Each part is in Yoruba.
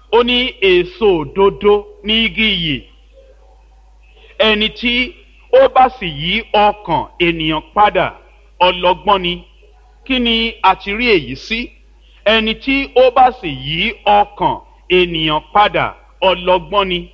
ó ní èso òdodo ní igi ìyè, ẹni tí ó bá sì yí ọkàn ènìyàn padà ọlọ́gbọ́n ni. Kí ni a ti rí èyí sí? Ẹni tí ó bá sì yí ọkàn ènìyàn padà ọlọ́gbọ́n ni.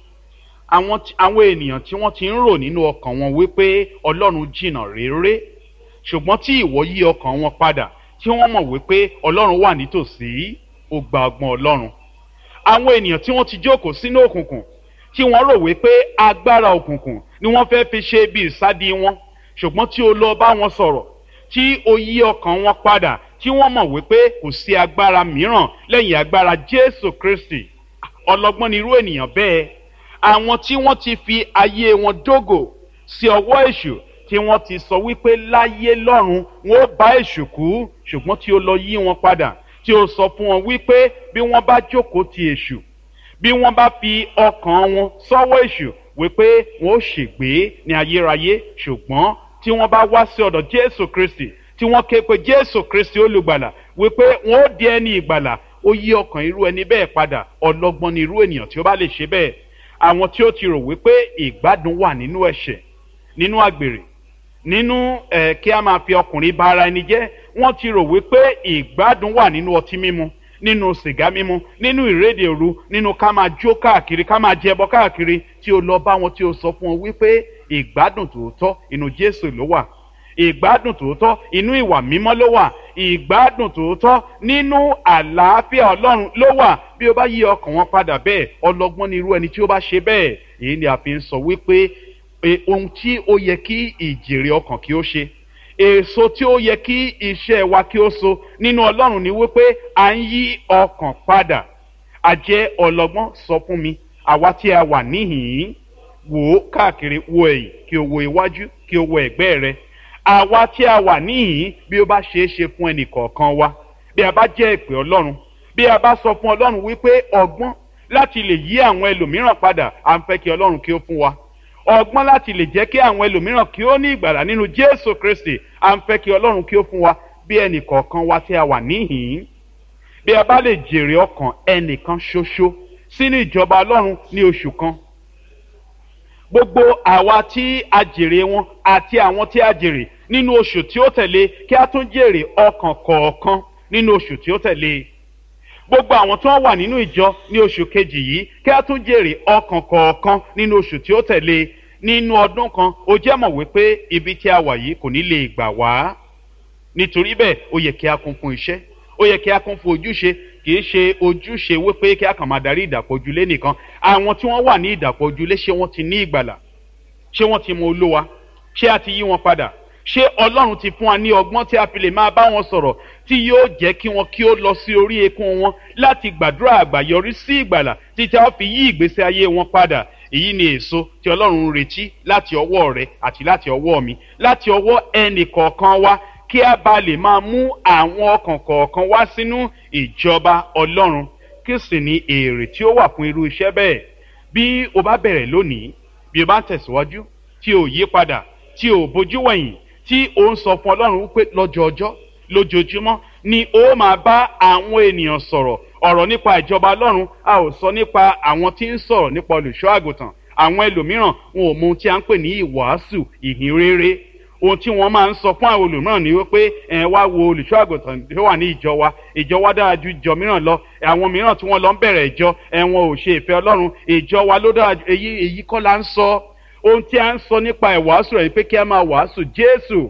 Àwọn ènìyàn tí wọ́n ti ń rò nínú ọkàn wọn wípé Ọlọ́run jìnnà réré, ṣùgbọ́n tí ìwọ yí ọkàn wọn padà tí wọ́n mọ̀ wípé Ọlọ́run wà nítòsí, ó gba ọgbọ́n Ọlọ́run. Àwọn ènìyàn tí wọ́n ti jókòó sínú òkùnkùn tí wọ́n rò wípé agbára òkùnkùn ni wọ́n fẹ́ fi ṣe bí ìsádi wọn, ṣùgbọ́n tí o lọ bá wọn sọ̀rọ̀, tí o yí ọkàn wọn padà, tí wọ́n mọ̀ wípé kò sí agbára mìíràn lẹ́yìn agbára Jésù Kristi, ọlọ́gbọ́n ni irú ènìyàn bẹ́ẹ̀. Àwọn tí wọ́n ti fi ayé wọn dógò sí ọwọ́ èṣù, tí wọ́n ti sọ wípé láyé lọ́run wọn ó bá èṣù kú, ṣùgbọ́n tí o lọ yí wọn padà, tí o sọ fún wọn wípé bí wọ́n bá jókòó ti èṣù, bí wọ́n bá fi ọkàn wọn sọ́wọ́ èṣù, wípé wọn ó ṣègbé ní ayérayé, ṣùgbọ́n tí wọ́n bá wá sí ọ̀dọ̀ Jésù Kristi, tí wọ́n ké pe Jésù Kristi olùgbàlà, wípé wọn ó di ẹni ìgbàlà, ó yí ọkàn irú ẹni bẹ́ẹ̀ padà. Ọlọ́gbọ́n ni irú ènìyàn tí ó bá lè ṣe bẹ́ẹ̀. Àwọn tí ó ti rò wípé ìgbádùn wà nínú ẹ̀ṣẹ̀, nínú àgbèrè, nínú kí a máa fi ọkùnrin ba ara ẹni jẹ́, wọ́n ti rò wípé ìgbádùn wà nínú ọtí mímu, nínú sìgá mímu, nínú ìrédè òru, nínú ká máa jó káàkiri, ká máa jẹbọ káàkiri. Tí o lọ bá wọn tí o sọ fún wọn wípé ìgbádùn tòótọ́ inú Jésù ló wà, ìgbádùn tòótọ́ inú ìwà mímọ́ ló wà, ìgbádùn tòótọ́ nínú àlàáfíà Ọlọ́run ló wà. Bí o bá yí ọkàn wọn padà bẹ́ẹ̀, ọlọ́gbọ́n ni irú ẹni tí ó bá ṣe bẹ́ẹ̀. Èyí ni a fi ń sọ wípé ohun tí ó yẹ kí ìjèrè ọkàn kí ó ṣe, èso tí ó yẹ kí iṣẹ́ wa kí ó so nínú Ọlọ́run ni wípé à ń yí ọkàn padà. A jẹ́ ọlọ́gbọ́n. Sọ fún mi, àwa tí a wà níhìn-ín, wò ó káàkiri, wo ẹ̀yìn, kí o wo iwájú, kí o wo ẹ̀gbẹ́ rẹ. Àwa tí a wà níhìn-ín, bí ó bá ṣeé ṣe fún ẹnì kọ̀ọ̀kan wa, bí a bá jẹ́ ìpè Ọlọ́run, bí a bá sọ fún Ọlọ́run wípé ọgbọ́n láti lè yí àwọn ẹlòmíràn padà, à ń fẹ́ kí Ọlọ́run kí ó fún wa. Ọgbọ́n láti lè jẹ́ kí àwọn ẹlòmíràn kí ó ní ìgbàlà nínú Jésù Kristi, à ń fẹ́ kí Ọlọ́run kí ó fún wa. Bí ẹnì kọ̀ọ̀kan wa tí a wà níhìn-ín, bí a bá lè jèrè ọkàn ẹnìkan ṣoṣo sínú ìjọba Ọlọ́run ní oṣù kan, gbogbo àwa tí a jèrè wọn àti àwọn tí a jèrè nínú oṣù tí ó tẹ̀lé, kí a tún jèrè ọkàn kọ̀ọ̀kan nínú oṣù tí ó tẹ̀lé. Gbogbo àwọn tí wọ́n wà nínú ìjọ ní oṣù kejì yìí, kí a tún jèrè ọkàn kọ̀ọ̀kan nínú oṣù tí ó tẹ̀lé. Nínú ọdún kan, ó jẹ́ mọ̀ wípé ibi tí a wà yìí kò ní lè gbà wá. Nítorí bẹ́ẹ̀, ó yẹ kí a kún fún iṣẹ́, ó yẹ kí a kún fún ojúṣe. Kì í ṣe ojúṣe wípé kí a kàn máa darí ìdàpọ̀ ojúlé nìkan. Àwọn tí wọ́n wà ní ìdàpọ̀ ojúlé, ṣé wọ́n ti ní ìgbàlà? Ṣé wọ́n ti mọ Olúwa? Ṣé a ti yí wọn padà? Ṣé Ọlọ́run ti fún wa ní ọgbọ́n tí a fi lè máa bá wọn sọ̀rọ̀, tí yóò jẹ́ kí wọn kí ó lọ sí orí eékún wọn láti gbàdúrà àgbàyọrí sí ìgbàlà, títí a fi yí ìgbésí ayé wọn padà? Èyí ni èso tí Ọlọ́run ń retí láti ọwọ́ rẹ àti láti ọwọ́ mi, láti ọwọ́ ẹnì kọ̀ọ̀kan wa, kí a bá lè máa mú àwọn ọkàn kọ̀ọ̀kan wá sínú ìjọba Ọlọ́run. Kí sì ni èrè tí ó wà fún irú iṣẹ́ bẹ́ẹ̀? Bí o bá bẹ̀rẹ̀ lónìí, bí o bá tẹ̀síwájú, tí o yí padà, tí o bójú wẹ̀yìn, tí o ń sọ fún Ọlọ́run wípé lọ́jọọjọ́, lójoojúmọ́ ni ó máa bá àwọn ènìyàn sọ̀rọ̀ ọ̀rọ̀ nípa ìjọba Ọlọ́run. A ò sọ nípa àwọn tí ń sọ̀rọ̀ nípa olùṣọ́ àgùntàn. Àwọn ẹlòmíràn wọn ò mọ ohun tí a ń pè ní ìwàásù ìhìn rere. Ohun tí wọ́n máa ń sọ fún àwọn olùmíràn ni wípé wá wo olùṣọ́ àgùntàn tó wà ní ìjọ wa dára ju ìjọ mìíràn lọ. Àwọn mìíràn tí wọ́n lọ ń bẹ̀rẹ̀ ìjọ, wọn ò ṣe ìfẹ́ Ọlọ́run. Ìjọ wa ló dára ju èyí kọ́ la ń sọ. Ohun tí a ń sọ nípa ìwàásù rẹ̀ ni pé kí a máa wàásù Jésù.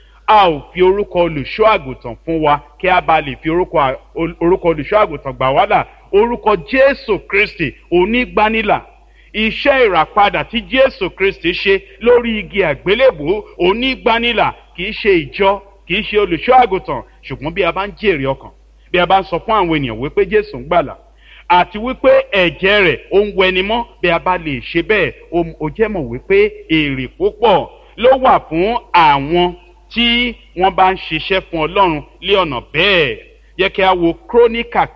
A ò fi orúkọ olùṣọ́ àgùntàn fún wa kí a bá lè fi orúkọ olùṣọ́ àgùntàn gbà wá là. Orúkọ Jésù Kristi onígbanilà. Iṣẹ́ ìràpadà tí Jésù Kristi ṣe lórí igi àgbélébùú onígbanilà. Kì í ṣe ìjọ, kì í ṣe olùṣọ́ àgùntàn, ṣùgbọ́n bí a bá ń jèrè ọkàn, bí a bá ń sọ fún àwọn ènìyàn wípé Jésù ń gbàlà àti wípé ẹ̀jẹ̀ rẹ̀ ó ń wẹni mọ́, bí a bá lè ṣe bẹ́ẹ̀, ó jẹ́ mọ̀ wípé èrè púpọ̀ ló wà fún àwọn tí wọ́n bá ń ṣiṣẹ́ fún Ọlọ́run lé ọ̀nà bẹ́ẹ̀. Yẹ kí a wo Króníkà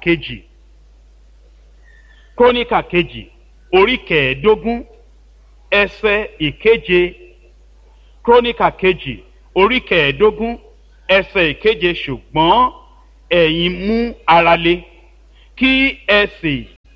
kejì orí 15 ẹsẹ̀ 7. Króníkà kejì orí 15 ẹsẹ̀ 7. Ṣùgbọ́n ẹ̀yin mú ara le, kí ẹ sì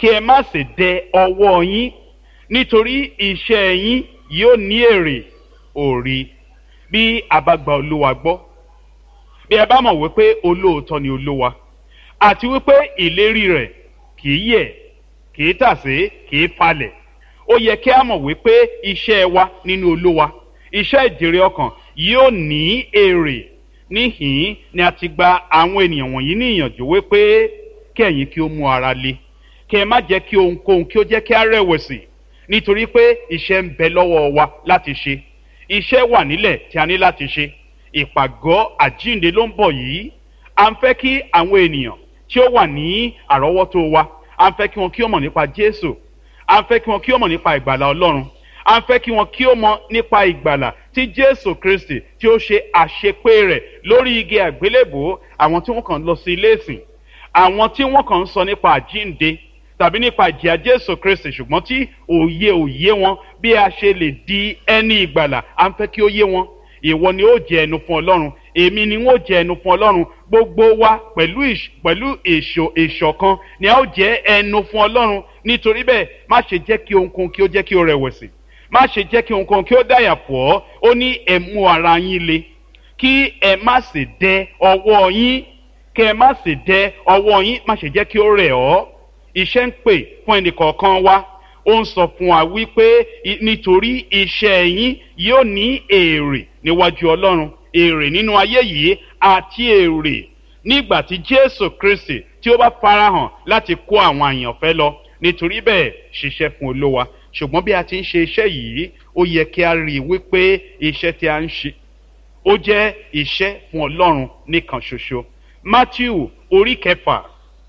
kí ẹ má sì dẹ ọwọ́ yín, nítorí iṣẹ́ yín yóò ní èrè. Òrí, bí a bá gba Olúwa gbọ́, bí ẹ bá mọ̀ wípé olóòótọ́ ni Olúwa, àti wípé ìlérí rẹ̀ kìí yẹ̀, kìí tàsé, kìí falẹ̀, ó yẹ kí a mọ̀ wípé iṣẹ́ wa nínú Olúwa, iṣẹ́ ìjèrè ọkàn yóò ní èrè. Níhìn ni a ti gba àwọn ènìyàn wọ̀nyí ní ìyànjú wípé kí ẹ̀yin kí ó mú ara le, kí ẹ má jẹ́ kí ohunkóhun kí ó jẹ́ kí a rẹ̀wẹ̀sì, nítorí pé iṣẹ́ ń bẹ lọ́wọ́ wa láti ṣe. Iṣẹ́ wà nílẹ̀ tí a ní láti ṣe. Ìpàgọ́ àjíǹde ló ń bọ̀ yìí. À ń fẹ́ kí àwọn ènìyàn tí ó wà ní àrọ́wọ́tó wa, à ń fẹ́ kí wọn kí ó mọ̀ nípa Jésù, à ń fẹ́ kí wọn kí ó mọ̀ nípa ìgbàlà Ọlọ́run, à ń fẹ́ kí wọn kí ó mọ̀ nípa ìgbàlà tí Jésù Kristi tí ó ṣe àṣepé rẹ̀ lórí igi àgbélébùú. Àwọn tí wọ́n kàn lọ sí ilé ìsìn, àwọn tí wọ́n kàn ń sọ nípa àjíǹde tàbí nípa ìjìyà Jésù Kristi, ṣùgbọ́n tí òye wọn bí a ṣe lè di ẹni ìgbàlà, à ń fẹ́ kí ó yé wọn. Ìwọ ni ó jẹ ẹnu fún Ọlọ́run, èmi ni wọ́n jẹ ẹnu fún Ọlọ́run, gbogbo wa pẹ̀lú ìṣọ̀kan ni a ó jẹ ẹnu fún Ọlọ́run. Nítorí bẹ́ẹ̀, má ṣe jẹ́ kí ohunkóhun kí ó jẹ́ kí ó rẹ̀wẹ̀sì, má ṣe jẹ́ kí ohunkóhun kí ó dàyà pọ̀ ọ́. Ó ní ẹ mú ara yín le, kí ẹ má sì dẹ ọwọ́ yín, kí ẹ má sì dẹ ọwọ́ yín, má ṣe jẹ́ kí ó rẹ̀ ọ́. Iṣẹ́ ń pè fún ẹnìkọ̀ọ̀kan wa. Ó ń sọ fún wa wípé nítorí iṣẹ́ yín yóò ní èrè níwájú Ọlọ́run, èrè nínú ayé yìí àti èrè nígbà tí Jésù Kristi tí ó bá farahàn láti kó àwọn àyànfẹ́ lọ. Nítorí bẹ́ẹ̀, ṣiṣẹ́ fún Olúwa. Ṣùgbọ́n bí a ti ń ṣe iṣẹ́ yìí, ó yẹ kí a rí i wípé iṣẹ́ tí a ń ṣe ó jẹ́ iṣẹ́ fún Ọlọ́run nìkan ṣoṣo. Mátíù orí 6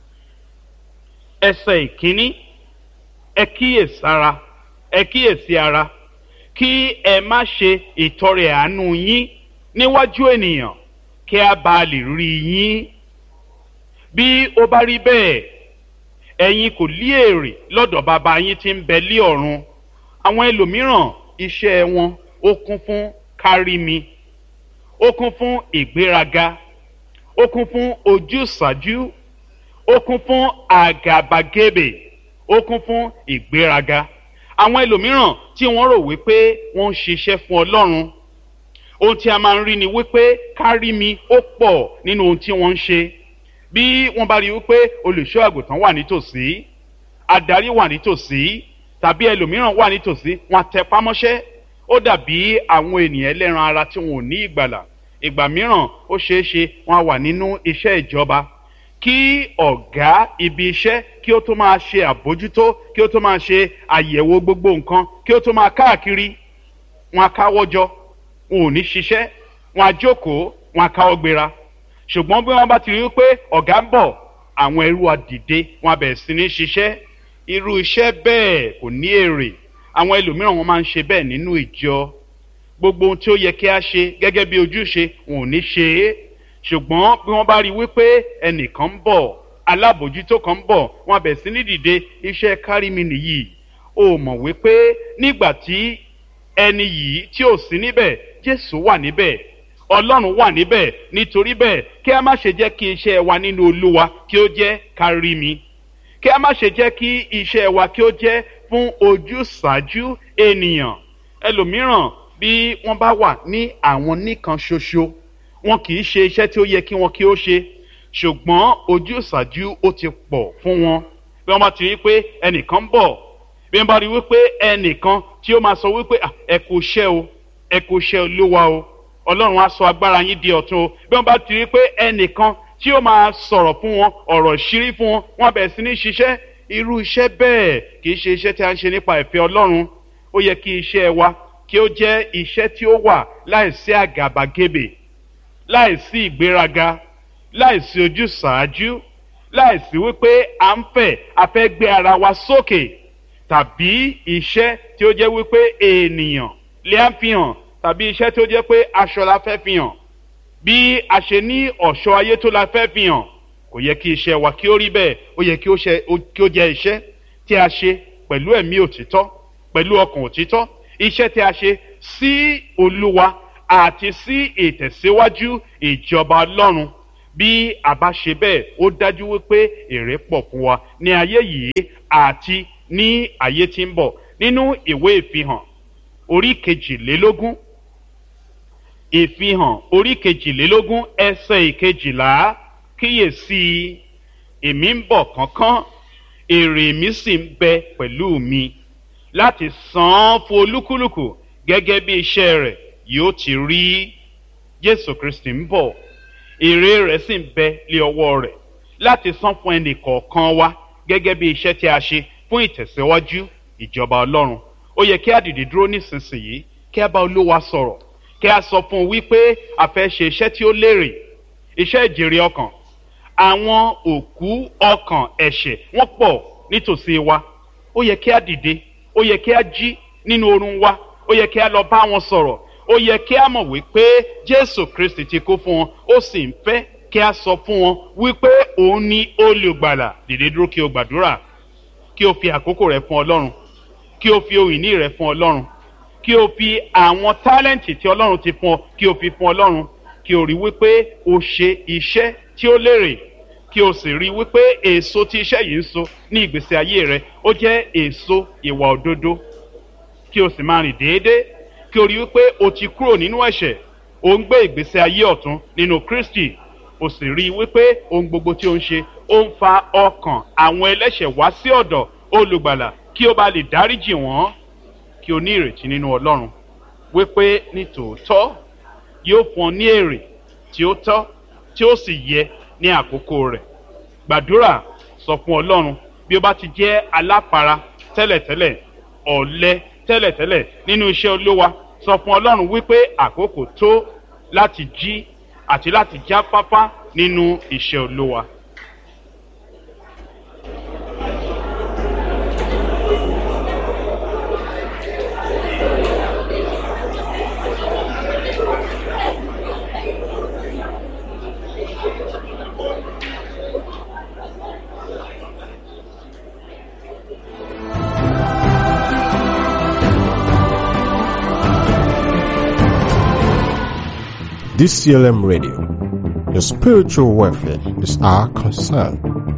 ẹsẹ̀ 1, ẹ kíyèsí ara, kí ẹ má ṣe ìtọrẹ àánú yín níwájú ènìyàn, kí a bá lè rí yín. Bí ó bá rí bẹ́ẹ̀, ẹ̀yin kò lí èrè lọ́dọ̀ bàbá yín tí ń bẹ lí ọ̀run. Àwọn ẹlòmíràn, iṣẹ́ wọn ó kún fún kárí mi, ó kún fún ìgbéraga, ó kún fún ojúsàájú, ó kún fún àgàbàgebè, ó kún fún ìgbéraga. Àwọn ẹlòmíràn tí wọ́n rò wípé wọ́n ń ṣiṣẹ́ fún Ọlọ́run, ohun tí a máa ń rí ni wípé kárí mi ó pọ̀ nínú ohun tí wọ́n ń ṣe. Bí wọ́n bá rí wípé olùṣọ́ àgùntàn wà nítòsí, adarí wà nítòsí, tàbí ẹlòmíràn wà nítòsí, wọ́n tẹpá mọ́ṣẹ́. Ó dàbí àwọn ènìyàn ẹlẹ́ran ara tí wọn ò ní ìgbàlà. Ìgbà mìíràn ó ṣeéṣe wọ́n wà nínú iṣẹ́ ìjọba, kí ọ̀gá ibi iṣẹ́ kí ó tó máa ṣe àbójútó, kí ó tó máa ṣe àyẹ̀wò gbogbo nǹkan, kí ó tó máa káàkiri, wọn á káwọ́jọ, wọn ò ní ṣiṣẹ́, wọn á jókòó, wọn á káwọ́ gbéra. Ṣùgbọ́n bí wọ́n bá ti rí pé ọ̀gá ń bọ̀, àwọn ẹrú á dìde, wọn á bẹ̀rẹ̀ sí ní ṣiṣẹ́. Irú iṣẹ́ bẹ́ẹ̀ kò ní èrè. Àwọn ẹlòmíràn wọn máa ń ṣe bẹ́ẹ̀ nínú ìjọ. Gbogbo ohun tí ó yẹ kí a ṣe gẹ́gẹ́ bí ojúṣe, wọn ò ní ṣe é. Ṣùgbọ́n bí wọ́n bá rí wípé ẹnìkan ń bọ̀, alábòjútó kan ń bọ̀, wọn á bẹ̀rẹ̀ sí ní dìde. Iṣẹ́ kárí mi nìyí. O mọ̀ wípé nígbà tí ẹni yìí tí ò sí níbẹ̀, Jésù wà níbẹ̀, Ọlọ́run wà níbẹ̀. Nítorí bẹ́ẹ̀, kí a má ṣe jẹ́ kí iṣẹ́ wa nínú Olúwa kí ó jẹ́ kárí mi, kí a má ṣe jẹ́ kí iṣẹ́ wa kí ó jẹ́ fún ojúsàájú ènìyàn. Ẹlòmíràn, bí wọ́n bá wà ní àwọn nìkan ṣoṣo, wọn kì í ṣe iṣẹ́ tí ó yẹ kí wọn kí ó ṣe, ṣùgbọ́n ojúsàájú ó ti pọ̀ fún wọn. Bí wọ́n bá ti rí pé ẹnìkan ń bọ̀, bí wọ́n bá rí wípé ẹnìkan tí ó máa sọ wípé ẹ kú iṣẹ́ o, ẹ kú iṣẹ́ Olúwa o, Ọlọ́run á sọ agbára yín di ọ̀tun o. Bí wọ́n bá ti rí pé ẹnìkan tí ó máa sọ̀rọ̀ fún wọn, ọ̀rọ̀ ìṣírí fún wọn, wọ́n bẹ̀rẹ̀ sí ní ṣiṣẹ́. Irú iṣẹ́ bẹ́ẹ̀ kì í ṣe iṣẹ́ tí a ń ṣe nípa ìfẹ́ Ọlọ́run. Ó yẹ kí iṣẹ́ wa kí ó jẹ́ iṣẹ́ tí ó wà láìsí àgàbàgebè, láìsí ìgbéraga, láìsí ojúsàájú, láìsí wípé a fẹ́ gbé ara wa sókè, tàbí iṣẹ́ tí ó jẹ́ wípé ènìyàn lè á fi hàn, tàbí iṣẹ́ tí ó jẹ́ pé aṣọ la fẹ́ fi hàn, bí a ṣe ní ọ̀ṣọ́ ayé tó la fẹ́ fi hàn. Kò yẹ kí iṣẹ́ wa kí ó rí bẹ́ẹ̀. Ó yẹ kí ó jẹ́ iṣẹ́ tí a ṣe pẹ̀lú ẹ̀mí òtítọ́, pẹ̀lú ọkàn òtítọ́, iṣẹ́ tí a ṣe sí Olúwa àti sí ìtẹ̀síwájú ìjọba Ọlọ́run. bí a bá ṣe bẹ́ẹ̀ ó dájú wípé èrè pọ̀ fún wa ní ayé yìí àti ní ayé tí ń bọ̀. Nínú ìwé ìfihàn orí kejìlélógún, ìfihàn orí kejìlélógún ẹsẹ̀ ìkejìlá, kíyèsí èmi ń bọ̀ kánkán, èrè mi sì ń bẹ pẹ̀lú mi láti san án fún olúkúlùkù gẹ́gẹ́ bí iṣẹ́ rẹ̀ yóò ti rí. Jésù Kristi ń bọ̀, èrè rẹ̀ sì ń bẹ lé ọwọ́ rẹ̀ láti san fún ẹnì kọ̀ọ̀kan wa gẹ́gẹ́ bí iṣẹ́ tí a ṣe fún ìtẹ̀síwájú ìjọba Ọlọ́run. Ó yẹ kí a dìde dúró nísinsìnyí, kí a bá Olúwa sọ̀rọ̀, kí a sọ fún un wípé a fẹ́ ṣe iṣẹ́ tí ó lérè, iṣẹ́ ìjèrè ọkàn. Àwọn òkú ọkàn ẹ̀ṣẹ̀ wọ́n pọ̀ nítòsí wa. Ó yẹ kí a dìde, ó yẹ kí a jí nínú oorun wa, ó yẹ kí a lọ bá wọn sọ̀rọ̀, ó yẹ kí a mọ̀ wípé Jésù Kristi ti kú fún wọn, ó sì ń fẹ́ kí a sọ fún wọn wípé òun ni olùgbàlà. Dìde dúró kí o gbàdúrà, kí o fi àkókò rẹ fún Ọlọ́run, kí o fi ohun ìní rẹ fún Ọlọ́run, kí o fi àwọn tálẹ́ǹtì tí Ọlọ́run ti fún ọ kí o fi fún Ọlọ́run, kí o rí wípé o ṣe iṣẹ́ tí ó lérè, kí o sì rí wípé èso tí iṣẹ́ yìí ń so ní ìgbésí ayé rẹ ó jẹ́ èso ìwà òdodo, kí o sì máa rìn déédéé, kí o rí wípé o ti kúrò nínú ẹ̀ṣẹ̀, o ń gbé ìgbésí ayé ọ̀tun nínú Kristi, o sì rí wípé ohun gbogbo tí o ń ṣe ó ń fa ọkàn àwọn ẹlẹ́ṣẹ̀ wá sí ọ̀dọ̀ olùgbàlà kí o bá lè dáríjì wọ́n, kí o ní ìrètí nínú Ọlọ́run wípé ní tòótọ́ yóò fún ọ ní èrè tí ó tọ́ tí ó sì yẹ ní àkókò rẹ̀. Gbàdúrà, sọ fún Ọlọ́run bí o bá ti jẹ́ aláfara tẹ́lẹ̀tẹ́lẹ̀, ọ̀lẹ tẹ́lẹ̀tẹ́lẹ̀ nínú iṣẹ́ Olúwa, sọ fún Ọlọ́run wípé àkókò tó láti jí àti láti jáfáfá nínú iṣẹ́ Olúwa. DCLM Radio. Your spiritual welfare is our concern.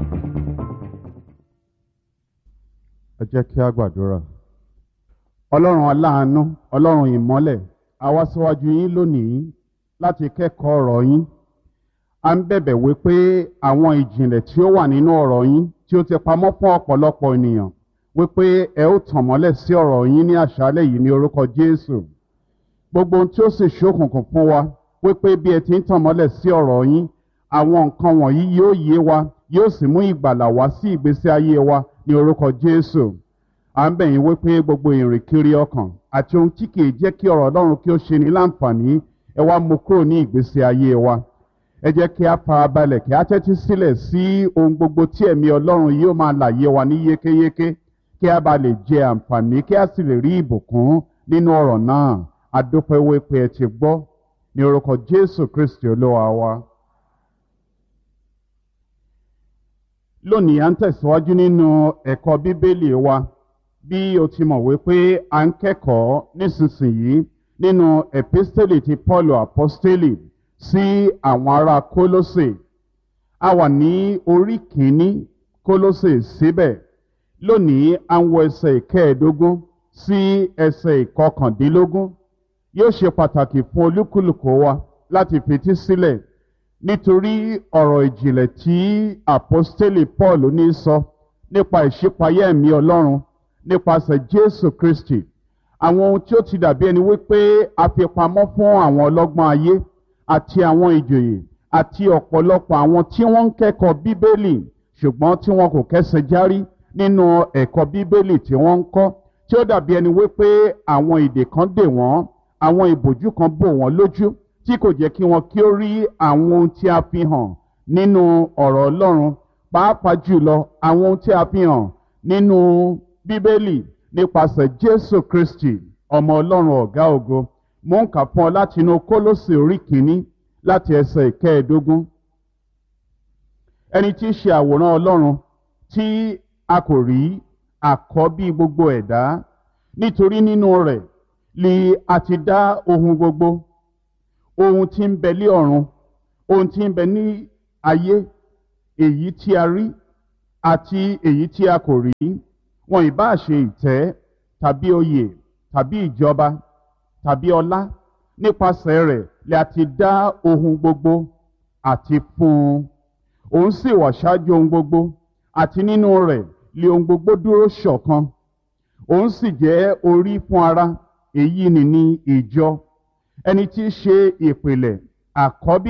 Ẹ jẹ́ kí a gbàdúrà. Ọlọ́run aláàánú, Ọlọ́run ìmọ́lẹ̀, a wá síwájú yín lónìí láti kẹ́kọ̀ọ́ ọ̀rọ̀ yín. A ń bẹ̀bẹ̀ wípé àwọn ìjìnlẹ̀ tí ó wà nínú ọ̀rọ̀ yín tí ó ti pamọ́ fún ọ̀pọ̀lọpọ̀ ènìyàn wípé ẹ ó tàn mọ́lẹ̀ sí ọ̀rọ̀ yín ní àṣálẹ́ yìí ní orúkọ Jésù. Gbogbo ohun tí ó sì ṣókùnkùn fún wa wípé bí ẹ ti ń tàn mọ́lẹ̀ sí ọ̀rọ̀ yín, àwọn nǹkan wọ̀nyí yóò yé wa, yóò sì mú ìgbàlà wá sí ìgbésí ayé wa ní orúkọ Jésù. À ń bẹ̀ yín wípé gbogbo ìrìnkiri ọkàn àti ohun tí kìí jẹ́ kí ọ̀rọ̀ Ọlọ́run kí ó ṣe ní láǹfààní, ẹ wá mú kúrò ní ìgbésí ayé wa. Ẹ jẹ́ kí a farabalẹ̀ kí a tẹ́tí sílẹ̀ sí ohun gbogbo tí ẹ̀mí Ọlọ́run yóò máa làyé wa ní yékéyéké, kí a bá lè jẹ àǹfààní, kí a sì lè rí ìbùkún nínú ọ̀rọ̀ náà. A dúpẹ́ wípé ẹ ti gbọ́ ní orúkọ Jésù Kristi Olúwa wa. Lónìí à ń tẹ̀síwájú nínú ẹ̀kọ́ Bíbélì wa. Bí o ti mọ̀ wípé à ń kẹ́kọ̀ọ́ nísinsìnyí nínú episteli ti Paulu apostoli sí àwọn ará Kólósè. A wà ní orí kìíní Kólósè síbẹ̀. Lónìí à ń wo ẹsẹ̀ ìkẹẹ̀ẹ́dógún sí ẹsẹ̀ ìkọkàndínlógún. Yóò ṣe pàtàkì fún olúkúlùkù wa láti fetí sílẹ̀ nítorí ọ̀rọ̀ ìjìnlẹ̀ tí àpọ́stélì Paul ní sọ nípa ìṣípayá ẹ̀mí Ọlọ́run nípasẹ̀ Jésù Kristi. Àwọn ohun tí ó ti dàbí ẹni wípé a fi pamọ́ fún àwọn ọlọ́gbọ́n ayé àti àwọn ìjòyè àti ọ̀pọ̀lọpọ̀ àwọn tí wọ́n ń kẹ́kọ̀ọ́ Bíbélì ṣùgbọ́n tí wọn kò kẹ́sẹ̀ járí nínú ẹ̀kọ́ Bíbélì tí wọ́n ń kọ́, tí ó dàbí ẹni wípé àwọn ìdè kan dè wọ́n, àwọn ìbòjú kan bò wọ́n lójú tí kò jẹ́ kí wọn kí ó rí àwọn ohun tí a fi hàn nínú ọ̀rọ̀ Ọlọ́run, pàápàá jùlọ àwọn ohun tí a fi hàn nínú Bíbélì nípasẹ̀ Jésù Kristi ọmọ Ọlọ́run ọ̀gá ògo. Mo ń kà fún ọ láti inú Kólósè orí kìíní láti ẹsẹ̀ ìkẹẹ̀ẹ́dógún. Ẹni tí í ṣe àwòrán Ọlọ́run tí a kò rí àkọ́bí gbogbo ẹ̀dá, nítorí nínú rẹ̀ li a ti dá ohun gbogbo, ohun tí ń bẹ lé ọ̀run, ohun tí ń bẹ ní ayé, èyí tí a rí àti èyí tí a kò rí, wọn ìbá ṣe ìtẹ́ tàbí oyè tàbí ìjọba tàbí ọlá, nípasẹ̀ rẹ̀ lè a ti dá ohun gbogbo àti fún un. Òun sì wà ṣáájú ohun gbogbo, àti nínú rẹ̀ lè ohun gbogbo dúró ṣọ̀kan. Òun sì jẹ́ orí fún ara, èyí ni ìjọ, ẹni tí í ṣe ìpìlẹ̀, àkọ́bí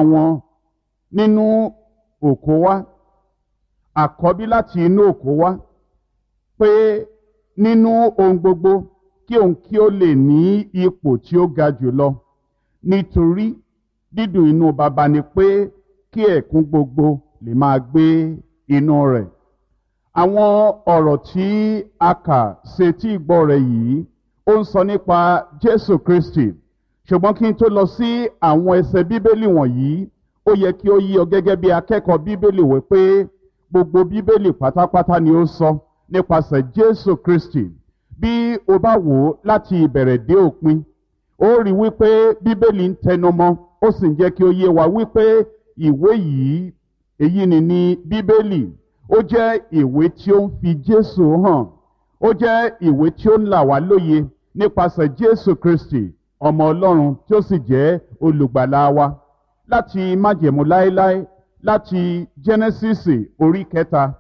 nínú òkú wá, àkọ́bí láti inú òkú wá, pé nínú ohun gbogbo kí òun kí ó lè ní ipò tí ó ga jùlọ, nítorí dídùn inú baba ni pé kí ẹ̀kún gbogbo lè máa gbé inú rẹ̀. Àwọn ọ̀rọ̀ tí a kà sétí ìgbọ́ rẹ̀ yìí ó ń sọ nípa Jésù Kristi, ṣùgbọ́n kí n tó lọ sí àwọn ẹsẹ̀ bíbélì wọ̀nyí, ó yẹ kí ó yí ọ gẹ́gẹ́ bí akẹ́kọ̀ọ́ bíbélì wí pé gbogbo bíbélì pátápátá ni ó sọ nípasẹ̀ Jésù Kristi. Bí o bá wò ó láti ìbẹ̀rẹ̀ dé òpin, ó rí wípé bíbélì ń tẹnumọ́, ó sì ń jẹ́ kí ó yé wa wípé ìwé yìí, èyí ni bíbélì, ó jẹ́ ìwé tí ó ń fi Jésù hàn, ó jẹ́ ìwé tí ó ń là wá lóye nípasẹ̀ Jésù Kristi, ọmọ Ọlọ́run tí ó sì jẹ́ olùgbàlà wa. Láti májẹ̀mú láéláé, láti Jẹ́nẹ́sísì orí 3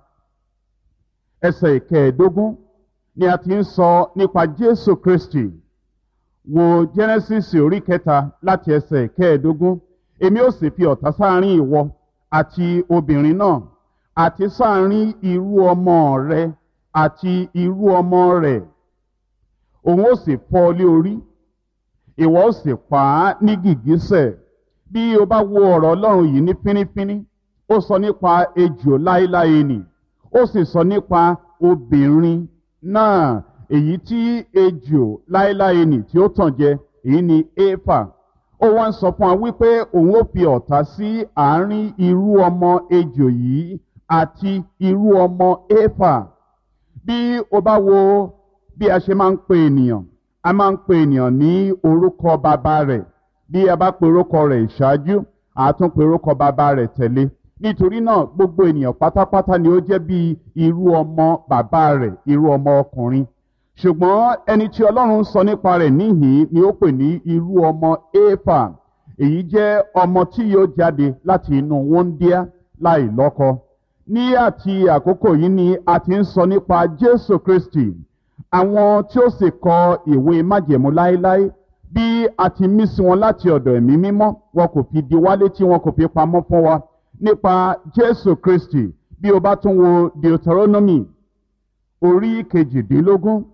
ẹsẹ̀ 15 ni a ti ń sọ nípa Jésù Kristi. Wo Jẹ́nẹ́sísì orí 3 láti ẹsẹ̀ 15. Èmi ó sì fi ọ̀tá sáàrin ìwọ àti obìnrin náà, àti sáàrin irú ọmọ rẹ àti irú ọmọ rẹ̀. Òun ó sì fọ́ ọ lé orí, ìwọ ó sì pa á ní gìgísẹ̀. Bí o bá wo ọ̀rọ̀ Ọlọ́run yìí ní fínífíní, ó sọ nípa ejò láéláé nì, ó sì sọ nípa obìnrin náà, èyí tí ejò láéláé nì tí ó tàn jẹ, èyí ni Éfà. Ó wá ń sọ fún wa wípé òun ó fi ọ̀tá sí àárín irú ọmọ ejò yìí àti irú ọmọ Éfà. Bí o bá wo bí a ṣe máa ń pe ènìyàn, a máa ń pe ènìyàn ní orúkọ bàbá rẹ̀. Bí a bá pe orúkọ rẹ̀ ìṣáájú, a tún pe orúkọ bàbá rẹ̀ tẹ̀lé. Nítorí náà gbogbo ènìyàn pátápátá ni ó jẹ́ bí irú ọmọ bàbá rẹ̀, irú ọmọ ọkùnrin. Ṣùgbọ́n ẹni tí Ọlọ́run sọ nípa rẹ̀ níhìn ni ó pè ní irú ọmọ Éfà. Èyí jẹ́ ọmọ tí yóò jáde láti inú wúńdíá láì lọ́kọ. Ní àti àkókò yìí ni a ti ń sọ nípa Jésù Kristi. Àwọn tí ó sì kọ ìwé májẹ̀mú láéláé, bí a ti mí sí wọn láti ọ̀dọ̀ ẹ̀mí mímọ́, wọn kò fi di wá létí, wọn kò fi pamọ́ fún wa nípa Jésù Kristi. Bí o bá tún wo Deuteronomy orí 18,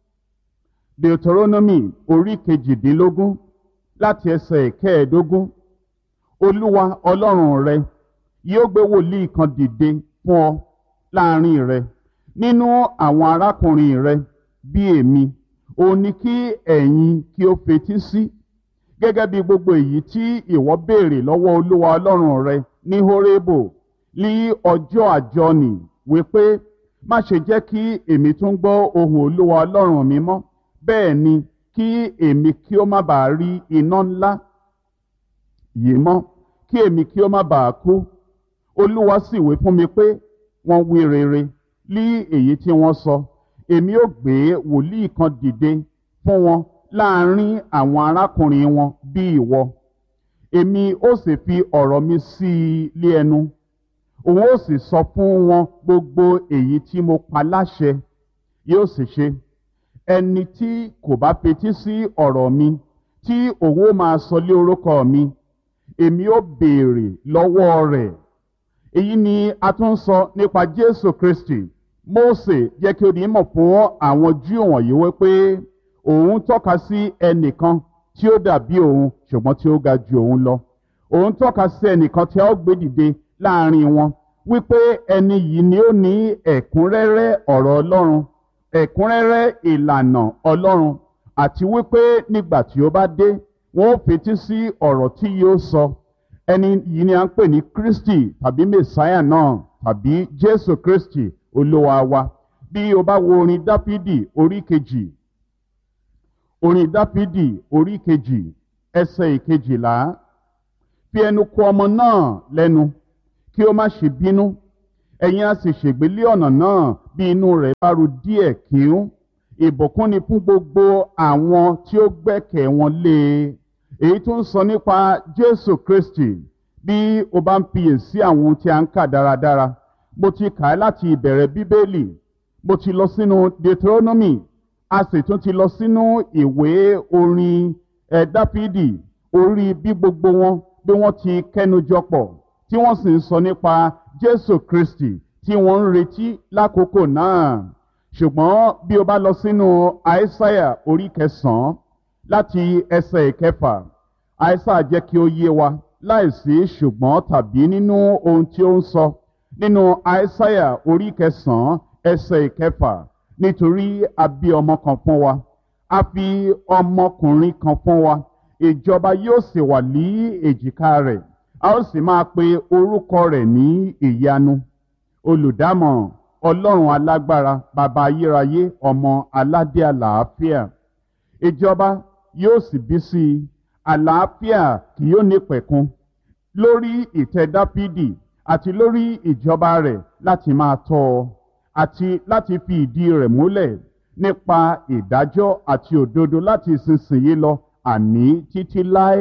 Deuteronomy orí 18 láti ẹsẹ̀ 15, Olúwa Ọlọ́run rẹ yóò gbé wòlíì kan dìde fún ọ láàrin rẹ nínú àwọn arákùnrin rẹ bí èmi. Òun ni kí ẹ̀yin kí ó fetí sí, gẹ́gẹ́ bí gbogbo èyí tí ìwọ béèrè lọ́wọ́ Olúwa Ọlọ́run rẹ ní Hórébù ní ọjọ́ àjọnì, wípé má ṣe jẹ́ kí èmi tún gbọ́ ohùn Olúwa Ọlọ́run mi mọ́, bẹ́ẹ̀ ni kí èmi kí ó má bàa rí iná ńlá yìí mọ́, kí èmi kí ó má bàa kú. Olúwa sì wí fún mi pé wọ́n wí rere lí èyí tí wọ́n sọ. Èmi ó gbé wòlíì kan dìde fún wọn láàrin àwọn arákùnrin wọn bí ìwọ. Èmi ó sì fi ọ̀rọ̀ mi sí i lé ẹnu. Òun ó sì sọ fún wọn gbogbo èyí tí mo pa láṣẹ, yóò sì ṣe. Ẹni tí kò bá fetí sí ọ̀rọ̀ mi, tí òun ó máa sọ lé orúkọ mi, èmi ó béèrè lọ́wọ́ rẹ̀. Èyí ni a tún sọ nípa Jésù Kristi. Mósè jẹ́ kí ó di mọ̀ fún àwọn Júù wọ̀nyí wípé òun tọ́ka sí ẹnìkan tí ó dàbí òun, ṣùgbọ́n tí ó ga ju òun lọ. Òun tọ́ka sí ẹnìkan tí a ó gbé dìde láàrin wọn, wípé ẹni yìí ni ó ní ẹ̀kúnrẹ́rẹ́ ọ̀rọ̀ Ọlọ́run, ẹ̀kúnrẹ́rẹ́ ìlànà Ọlọ́run, àti wípé nígbà tí ó bá dé, wọn ó fetí sí ọ̀rọ̀ tí yóò sọ. Ẹni yìí ni a ń pè ní Kristi tàbí Mèsáyà náà, tàbí Jésù Kristi Olúwa wa. Bí o bá wo orin Dáfídì orí 2, orin Dáfídì orí 2 ẹsẹ̀ 12, fi ẹnu kò ọmọ náà lẹ́nu, kí ó má ṣe bínú, ẹ̀yin a sì ṣègbé lé ọ̀nà náà bí inú rẹ̀ bá ru díẹ̀ kíún. Ìbùkún ni fún gbogbo àwọn tí ó gbẹ́kẹ̀ wọn lé e. Èyí tó ń sọ nípa Jésù Kristi. Bí o bá ń fiyèsí àwọn ohun tí a ń kà dáradára, mo ti kà á láti ìbẹ̀rẹ̀ Bíbélì, mo ti lọ sínú Deuteronomy, a sì tún ti lọ sínú ìwé orin Dáfídì, orí bí gbogbo wọn bí wọ́n ti kẹ́nujọ pọ̀ tí wọ́n sì ń sọ nípa Jésù Kristi tí wọ́n ń retí lákòókò náà. Ṣùgbọ́n bí o bá lọ sínú Àìsáyà orí 9 láti ẹsẹ̀ 6, Àìsáyà jẹ́ kí ó yé wa láìsí ṣùgbọ́n tàbí nínú ohun tí ó ń sọ nínú Àìsáyà orí 9 ẹsẹ̀ 6, nítorí a bí ọmọ kan fún wa, a fi ọmọkùnrin kan fún wa, ìjọba yóò sì wà ní èjìká rẹ̀, a ó sì máa pe orúkọ rẹ̀ ní ìyanu, olùdámọ̀ràn, ọlọ́run alágbára, bàbá ayérayé, ọmọ aládé àlàáfíà. Ìjọba yóò sì bí sí i, àlàáfíà kì yóò nípẹ̀kun lórí ìtẹ́ Dáfídì àti lórí ìjọba rẹ̀ láti máa tọ́ ọ àti láti fi ìdí rẹ̀ múlẹ̀ nípa ìdájọ́ àti òdodo láti ìsinsìnyí lọ àní títí láé.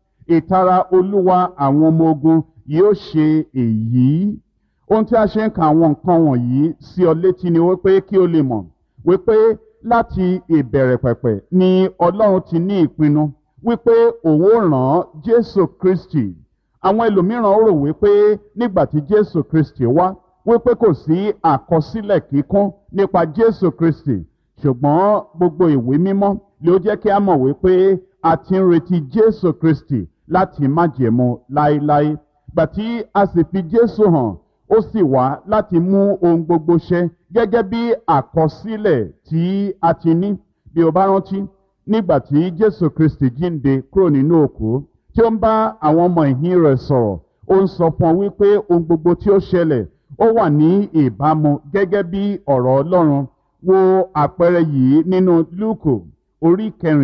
Ìtara Olúwa àwọn ọmọ ogun yóò ṣe èyí. Ohun tí a ṣe ń ka àwọn nǹkan wọ̀nyí sí ọ létí ni wípé kí o lè mọ̀ wípé láti ìbẹ̀rẹ̀ pẹ̀pẹ̀ ni Ọlọ́run ti ní ìpinnu wípé òun ó rán Jésù Kristi. Àwọn ẹlòmíràn rò wípé nígbà tí Jésù Kristi wá wípé kò sí àkọsílẹ̀ kíkún nípa Jésù Kristi, ṣùgbọ́n gbogbo ìwé mímọ́ ló jẹ́ kí a mọ̀ wípé a ti ń retí Jésù Kristi láti májẹ̀mú láéláé. Gbà tí a sì fi Jésù hàn, ó sì wá láti mú ohun gbogbo ṣẹ gẹ́gẹ́ bí àkọsílẹ̀ tí a ti ní. Bí o bá rántí, nígbà tí Jésù Kristi jíǹde kúrò nínú òkú, tí ó ń bá àwọn ọmọ ìhín rẹ̀ sọ̀rọ̀, ó ń sọ fún ọ wípé ohun gbogbo tí ó ṣẹlẹ̀ ó wà ní ìbámu gẹ́gẹ́ bí ọ̀rọ̀ Ọlọ́run. Wo àpẹẹrẹ yìí nínú Lúùkù orí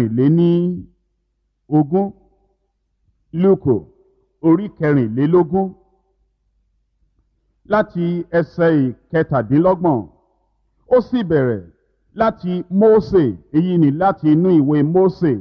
24. Lúùkù orí 24 láti ẹsẹ̀ 17. Ó sì bẹ̀rẹ̀ láti Mósè, èyí ni láti inú ìwé Mósè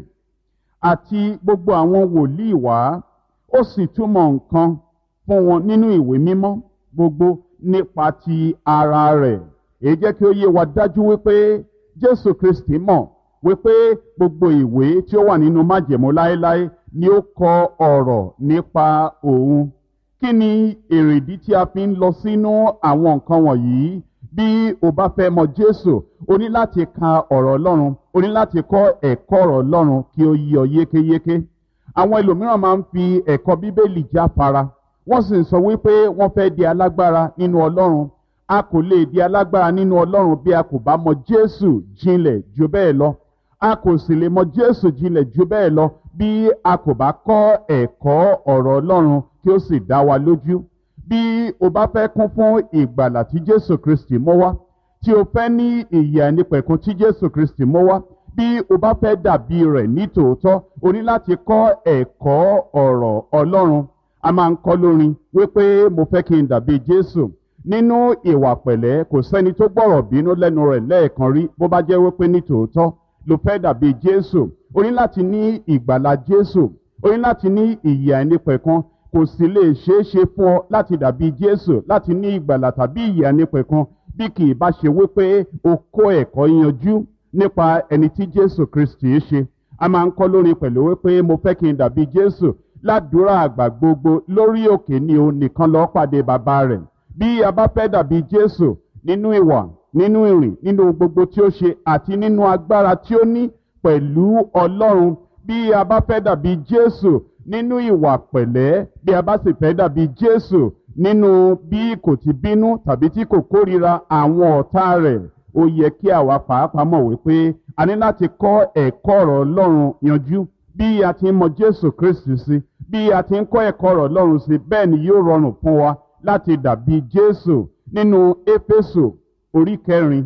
àti gbogbo àwọn wòlíì wá, ó sì túmọ̀ nǹkan fún wọn nínú ìwé mímọ́ gbogbo nípa ti ara rẹ̀. Èyí jẹ́ kí ó yé wa dájú wípé Jésù Kristi mọ̀ wípé gbogbo ìwé tí ó wà nínú májẹ̀mú láéláé ni ó kọ ọ̀rọ̀ nípa òun. Kí ni èrèdí tí a fi ń lọ sínú àwọn nǹkan wọ̀nyí? Bí o bá fẹ́ mọ Jésù, o ní láti ka ọ̀rọ̀ Ọlọ́run, o ní láti kọ́ ẹ̀kọ́ ọ̀rọ̀ Ọlọ́run kí ó yé ọ yékéyéké. Àwọn ẹlòmíràn máa ń fi ẹ̀kọ́ Bíbélì jáfara, wọ́n sì ń sọ wípé wọ́n fẹ́ di alágbára nínú Ọlọ́run. A kò lè di alágbára nínú Ọlọ́run bí a kò bá mọ Jésù jinlẹ̀ jù bẹ́ẹ̀ lọ. A kò sì lè mọ Jésù jinlẹ̀ jù bẹ́ẹ̀ lọ bí a kò bá kọ́ ẹ̀kọ́ ọ̀rọ̀ Ọlọ́run kí ó sì dá wa lójú. Bí o bá fẹ́ kún fún ìgbàlà tí Jésù Kristi mú wá, tí o fẹ́ ní ìyè àìnípẹ̀kun tí Jésù Kristi mú wá, bí o bá fẹ́ dàbí rẹ̀ ní tòótọ́, o ní láti kọ́ ẹ̀kọ́ ọ̀rọ̀ Ọlọ́run. A máa ń kọ́ lórin wípé mo fẹ́ kí n dàbí Jésù. Nínú ìwà pẹ̀lẹ́, kò sẹ́ni tó gbọ́rọ̀ bínú lẹ́nu rẹ̀ lẹ́ẹ̀kan rí bó bá jẹ́ wípé ní tòótọ́ ló fẹ́ dàbí Jésù. O ní láti ní ìgbàlà Jésù, o ní láti ní ìyè àìnípẹ̀kun. Kò sì lè ṣeé ṣe fún ọ láti dàbí Jésù, láti ní ìgbàlà tàbí ìyè àìnípẹ̀kun bí kì í bá ṣe wípé o kọ́ ẹ̀kọ́ yanjú nípa ẹni tí Jésù Kristi ṣe. A máa ń kọ́ lórin pẹ̀lú wípé mo fẹ́ kí n dàbí Jésù. Ládùúrà àgbà gbogbo lórí òkè ni o nìkan lọ pàdé bàbá rẹ̀. Bí a bá fẹ́ dàbí Jésù nínú ìwà, nínú ìrìn, nínú gbogbo tí ó ṣe àti nínú agbára tí ó ní pẹ̀lú Ọlọ́run, bí a bá fẹ́ dàbí Jésù nínú ìwà pẹ̀lẹ́, bí a bá sì fẹ́ dàbí Jésù nínú bí kò ti bínú tàbí tí kò kórìíra àwọn ọ̀tá rẹ̀, ó yẹ kí àwa pàápàá mọ̀ wípé a ní láti kọ́ ẹ̀kọ́ ọ̀rọ̀ Ọlọ́run yanjú. Bí a ti ń mọ Jésù Kristi sí, bí a ti ń kọ́ ẹ̀kọ́ ọ̀rọ̀ Ọlọ́run sí, bẹ́ẹ̀ ni yóò rọrùn fún wa láti dàbí Jésù. Nínú Éfésù orí 4,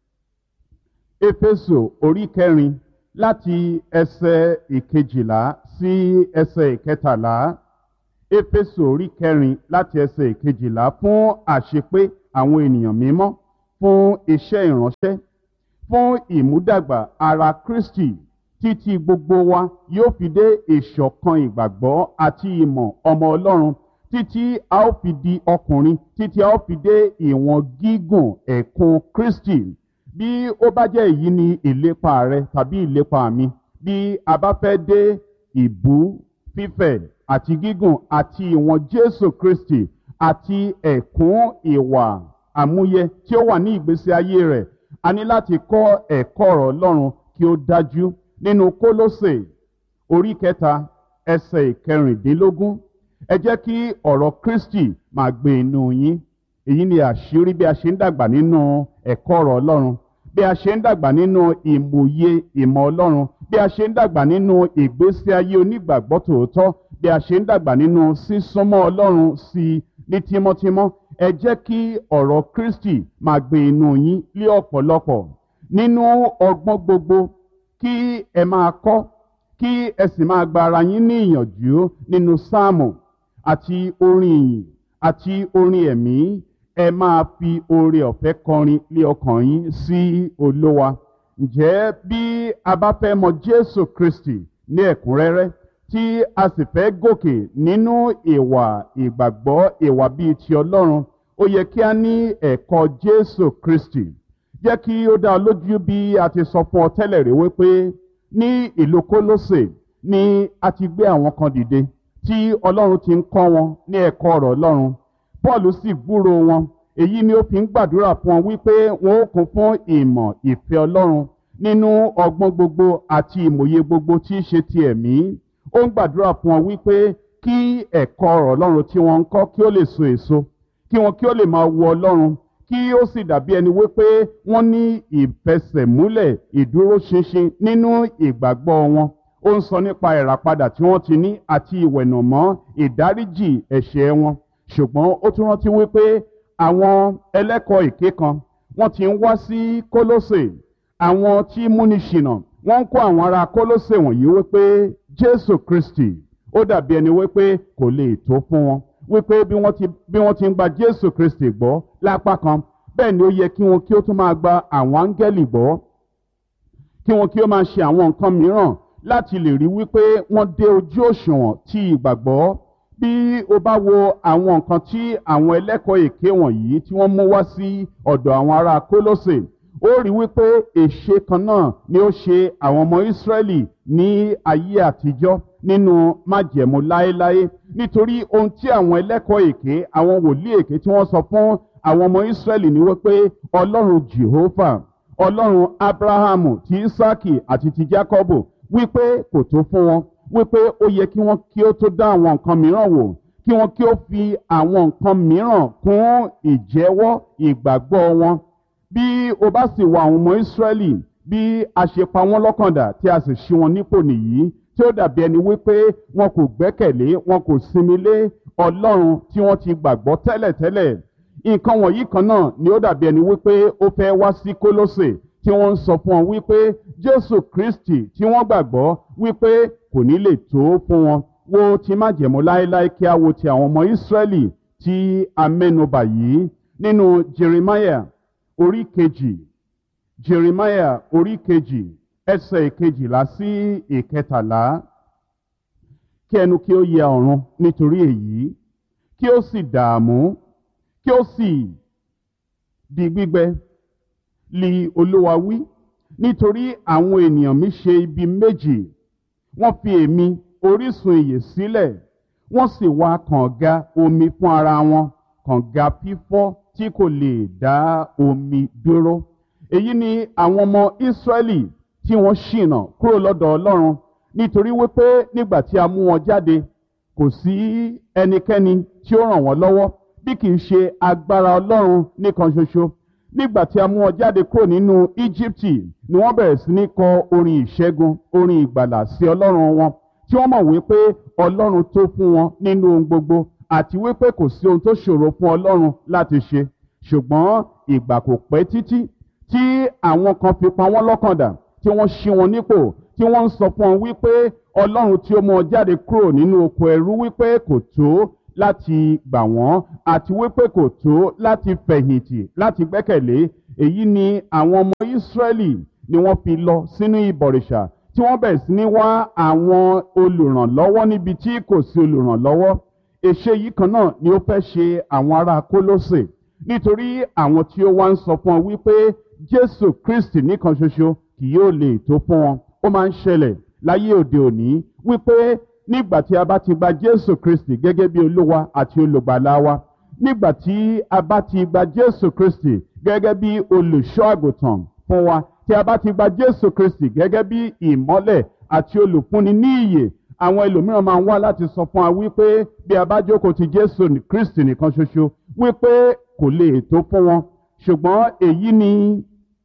Éfésù orí 4 láti ẹsẹ̀ 12 sí ẹsẹ̀ 13. Éfésù orí 4 láti ẹsẹ̀ 12 fún àṣepé àwọn ènìyàn mímọ́ fún iṣẹ́ ìránṣẹ́ fún ìmúdàgbà ara Kristi títí gbogbo wa yóò fi dé ìṣọ̀kan ìgbàgbọ́ àti ìmọ̀ ọmọ Ọlọ́run títí a ó fi di ọkùnrin títí a ó fi dé ìwọ̀n gígùn ẹ̀kún Kristi. Bí ó bá jẹ́ èyí ni ìlépa rẹ tàbí ìlépa mi, bí a bá fẹ́ dé ìbú fífẹ̀ àti gígùn àti ìwọ̀n Jésù Kristi àti ẹ̀kún ìwà àmúyẹ tí ó wà ní ìgbésí ayé rẹ̀, a ní láti kọ́ ẹ̀kọ́ ọ̀rọ̀ Ọlọ́run kí ó dájú nínú Kólósè orí 3 ẹsẹ̀ 16. Ẹ jẹ́ kí ọ̀rọ̀ Kristi máa gbé inú yín. Èyí ni àṣírí bí a ṣe ń dàgbà nínú ẹ̀kọ́ ọ̀rọ̀ Ọlọ́run, bí a ṣe ń dàgbà nínú ìmòye ìmọ̀ Ọlọ́run, bí a ṣe ń dàgbà nínú ìgbésí ayé onígbàgbọ́ tòótọ́, bí a ṣe ń dàgbà nínú sísúnmọ́ Ọlọ́run sí i ní tímọ́tímọ́. Ẹ jẹ́ kí ọ̀rọ̀ Kristi máa gbé inú yín lé ọ̀pọ̀lọpọ̀ nínú ọgbọ́n gbogbo, kí ẹ máa kọ́, kí ẹ sì máa gba ara yín ní ìyànjú nínú sáàmù àti orin ìyìn àti orin ẹ̀mí. Ẹ máa fi oore ọ̀fẹ́ kọrin lé ọkàn yín sí Olúwa. Ǹjẹ́ bí a bá fẹ́ mọ Jésù Kristi ní ẹ̀kúnrẹ́rẹ́, tí a sì fẹ́ gòkè nínú ìwà ìgbàgbọ́ ìwà bíi ti Ọlọ́run, ó yẹ kí a ní ẹ̀kọ́ Jésù Kristi. Jẹ́ kí ó dá ọ lójú bí a ti sọ fún ọ tẹ́lẹ̀ rí wípé ní ìlú Kólósè ni a ti gbé àwọn kan dìde tí Ọlọ́run ti ń kọ́ wọn ní ẹ̀kọ́ ọ̀rọ̀ Ọlọ́run. Pọ́ọ̀lù sì gbúrò wọn. Èyí ni ó fi ń gbàdúrà fún wọn wípé wọn ó kún fún ìmọ̀ ìfẹ́ Ọlọ́run nínú ọgbọ́n gbogbo àti ìmòye gbogbo tí í ṣe ti ẹ̀mí. Ó ń gbàdúrà fún wọn wípé kí ẹ̀kọ́ ọ̀rọ̀ Ọlọ́run tí wọ́n ń kọ́ kí ó lè so èso, kí wọn kí ó lè máa wu Ọlọ́run, kí ó sì dàbí ẹni wípé wọ́n ní ìfẹsẹ̀múlẹ̀ ìdúróṣinṣin nínú ìgbàgbọ́ wọn. Ó ń sọ nípa ìràpadà tí wọ́n ti ní àti ìwẹ̀nùmọ́ ìdáríjì ẹ̀ṣẹ̀ wọn. Ṣùgbọ́n ó tún rántí wípé àwọn ẹlẹ́kọ̀ọ́ èké kan wọ́n ti ń wá sí Kólósè. Àwọn tí múni ṣìnà wọ́n ń kó àwọn ará Kólósè wọ̀nyí wípé Jésù Kristi ó dàbí ẹni wípé kò lè tó fún wọn, wípé bí wọ́n ti ń gba Jésù Kristi gbọ́ lápá kan, bẹ́ẹ̀ ni ó yẹ kí wọn kí ó tún máa gba àwọn áńgẹ́lì gbọ́, kí wọn kí ó máa ṣe àwọn nǹkan mìíràn láti lè rí wípé wọ́n dé ojú òṣùwọ̀n ti ìgbàgbọ́. Bí o bá wo àwọn nǹkan tí àwọn ẹlẹ́kọ̀ọ́ èké wọ̀nyí tí wọ́n mú wá sí ọ̀dọ̀ àwọn ará Kólósè, ó rí wípé èṣe kan náà ni ó ṣe àwọn ọmọ Ísírẹ́lì ní ayé àtijọ́ nínú májẹ̀mú láéláé. Nítorí ohun tí àwọn ẹlẹ́kọ̀ọ́ èké, àwọn wòlíì èké tí wọ́n sọ fún àwọn ọmọ Ísírẹ́lì ni wípé Ọlọ́run Jèhófà, Ọlọ́run Ábúráhámù, ti Ísáàkì àti ti Jákọ́bù, wípé kò tó fún wọn, wípé ó yẹ kí wọ́n kí ó tó dá àwọn nǹkan mìíràn wò, kí wọ́n kí ó fi àwọn nǹkan mìíràn kún ìjẹ́wọ́ ìgbàgbọ́ wọn. Bí o bá sì wọ àwọn ọmọ Ísírẹ́lì, bí a ṣe pa wọ́n lọ́kàndà tí a sì ṣí wọn nípò nìyí, tí ó dàbí ẹni wípé wọn kò gbẹ́kẹ̀lé, wọn kò sinmi lé Ọlọ́run tí wọ́n ti gbàgbọ́ tẹ́lẹ̀tẹ́lẹ̀. Nǹkan wọ̀nyí kan náà ni ó dàbí ẹni wípé ó fẹ́ wá sí Kólósè, tí wọ́n ń sọ fún wọn wípé Jésù Kristi tí wọ́n gbàgbọ́ wípé kò ní lè tó fún wọn. Wo ti májẹ̀mú láéláé kí a wo ti àwọn ọmọ Ísírẹ́lì tí a mẹ́nubà yìí nínú Jeremiah orí 2, Jeremiah orí 2 ẹsẹ̀ 12 sí 13. Kí ẹnu kí ó yẹ ọ̀run nítorí èyí, kí ó sì dààmú, kí ó sì di gbígbẹ, li Olúwa wí, nítorí àwọn ènìyàn mi ṣe ibi méjì. Wọ́n fi èmi orísun ìyè sílẹ̀, wọ́n sì wá kànga omi fún ara wọn, kànga fífọ́ tí kò lè dá omi dúró. Èyí ni àwọn ọmọ Ísírẹ́lì tí wọ́n ṣìnà kúrò lọ́dọ̀ Ọlọ́run, nítorí wípé nígbà tí a mú wọn jáde, kò sí ẹnikẹ́ni tí ó ràn wọ́n lọ́wọ́ bí kì í ṣe agbára Ọlọ́run nìkan ṣoṣo. Nígbà tí a mú wọn jáde kúrò nínú Íjíbítì ni wọ́n bẹ̀rẹ̀ sí ní kọ orin ìṣẹ́gun, orin ìgbàlà sí Ọlọ́run wọn, tí wọ́n mọ̀ wípé Ọlọ́run tó fún wọn nínú ohun gbogbo, àti wípé kò sí ohun tó ṣòro fún Ọlọ́run láti ṣe. Ṣùgbọ́n ìgbà kò pẹ́ títí tí àwọn kan fi pa wọ́n lọ́kàndà, tí wọ́n ṣí wọn nípò, tí wọ́n ń sọ fún wọn wípé ọlọ́run tí ó mú ọ jáde kúrò nínú oko ẹrú wípé kò tó láti gbà wọ́n àti wípé kò tó láti fẹ̀yìntì láti gbẹ́kẹ̀lé. Èyí ni àwọn ọmọ Ísírẹ́lì ni wọ́n fi lọ sínú ìbọ̀rìṣà tí wọ́n bẹ̀rẹ̀ sí ní wá àwọn olùrànlọ́wọ́ níbi tí kò sí olùrànlọ́wọ́. Èṣe yìí kan náà ni ó fẹ́ ṣe àwọn ará Kólósè, nítorí àwọn tí ó wá ń sọ fún ọ wípé Jésù Kristi nìkan ṣoṣo kì yóò lè tó fún wọn. Ó máa ń ṣẹlẹ̀ láyé òde òní wípé nígbà tí a bá ti gba Jésù Kristi gẹ́gẹ́ bí Olúwa àti olùgbàlà wa, nígbà tí a bá ti gba Jésù Kristi gẹ́gẹ́ bí olùṣọ́ àgùntàn fún wa, tí a bá ti gba Jésù Kristi gẹ́gẹ́ bí ìmọ́lẹ̀ àti olùfúnni ní ìyè, àwọn ẹlòmíràn máa ń wá láti sọ fún wa wípé bí a bá jókòó ti Jésù Kristi nìkan ṣoṣo wípé kò lè tó fún wọn. Ṣùgbọ́n èyí ni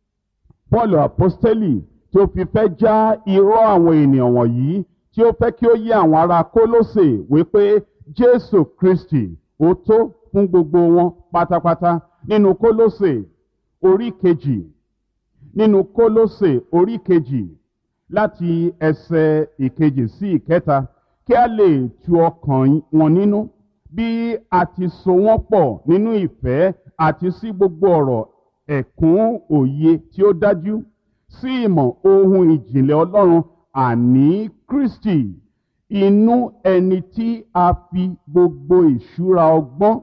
Paul apostoli tí ó fi fẹ́ já irọ́ àwọn ènìyàn wọ̀nyí, tí ó fẹ́ kí ó yé àwọn ará Kólósè wípé Jésù Kristi ó tó fún gbogbo wọn pátápátá. Nínú Kólósè orí kejì, nínú Kólósè orí kejì láti ẹsẹ̀ ìkejì sí ìkẹta, kí a lè tu ọkàn wọn nínú bí a ti so wọ́n pọ̀ nínú ìfẹ́ àti sí gbogbo ọ̀rọ̀ ẹ̀kún òye tí ó dájú, sí ìmọ̀ ohun ìjìnlẹ̀ Ọlọ́run, àní Kristi, inú ẹni tí a fi gbogbo ìṣúra ọgbọ́n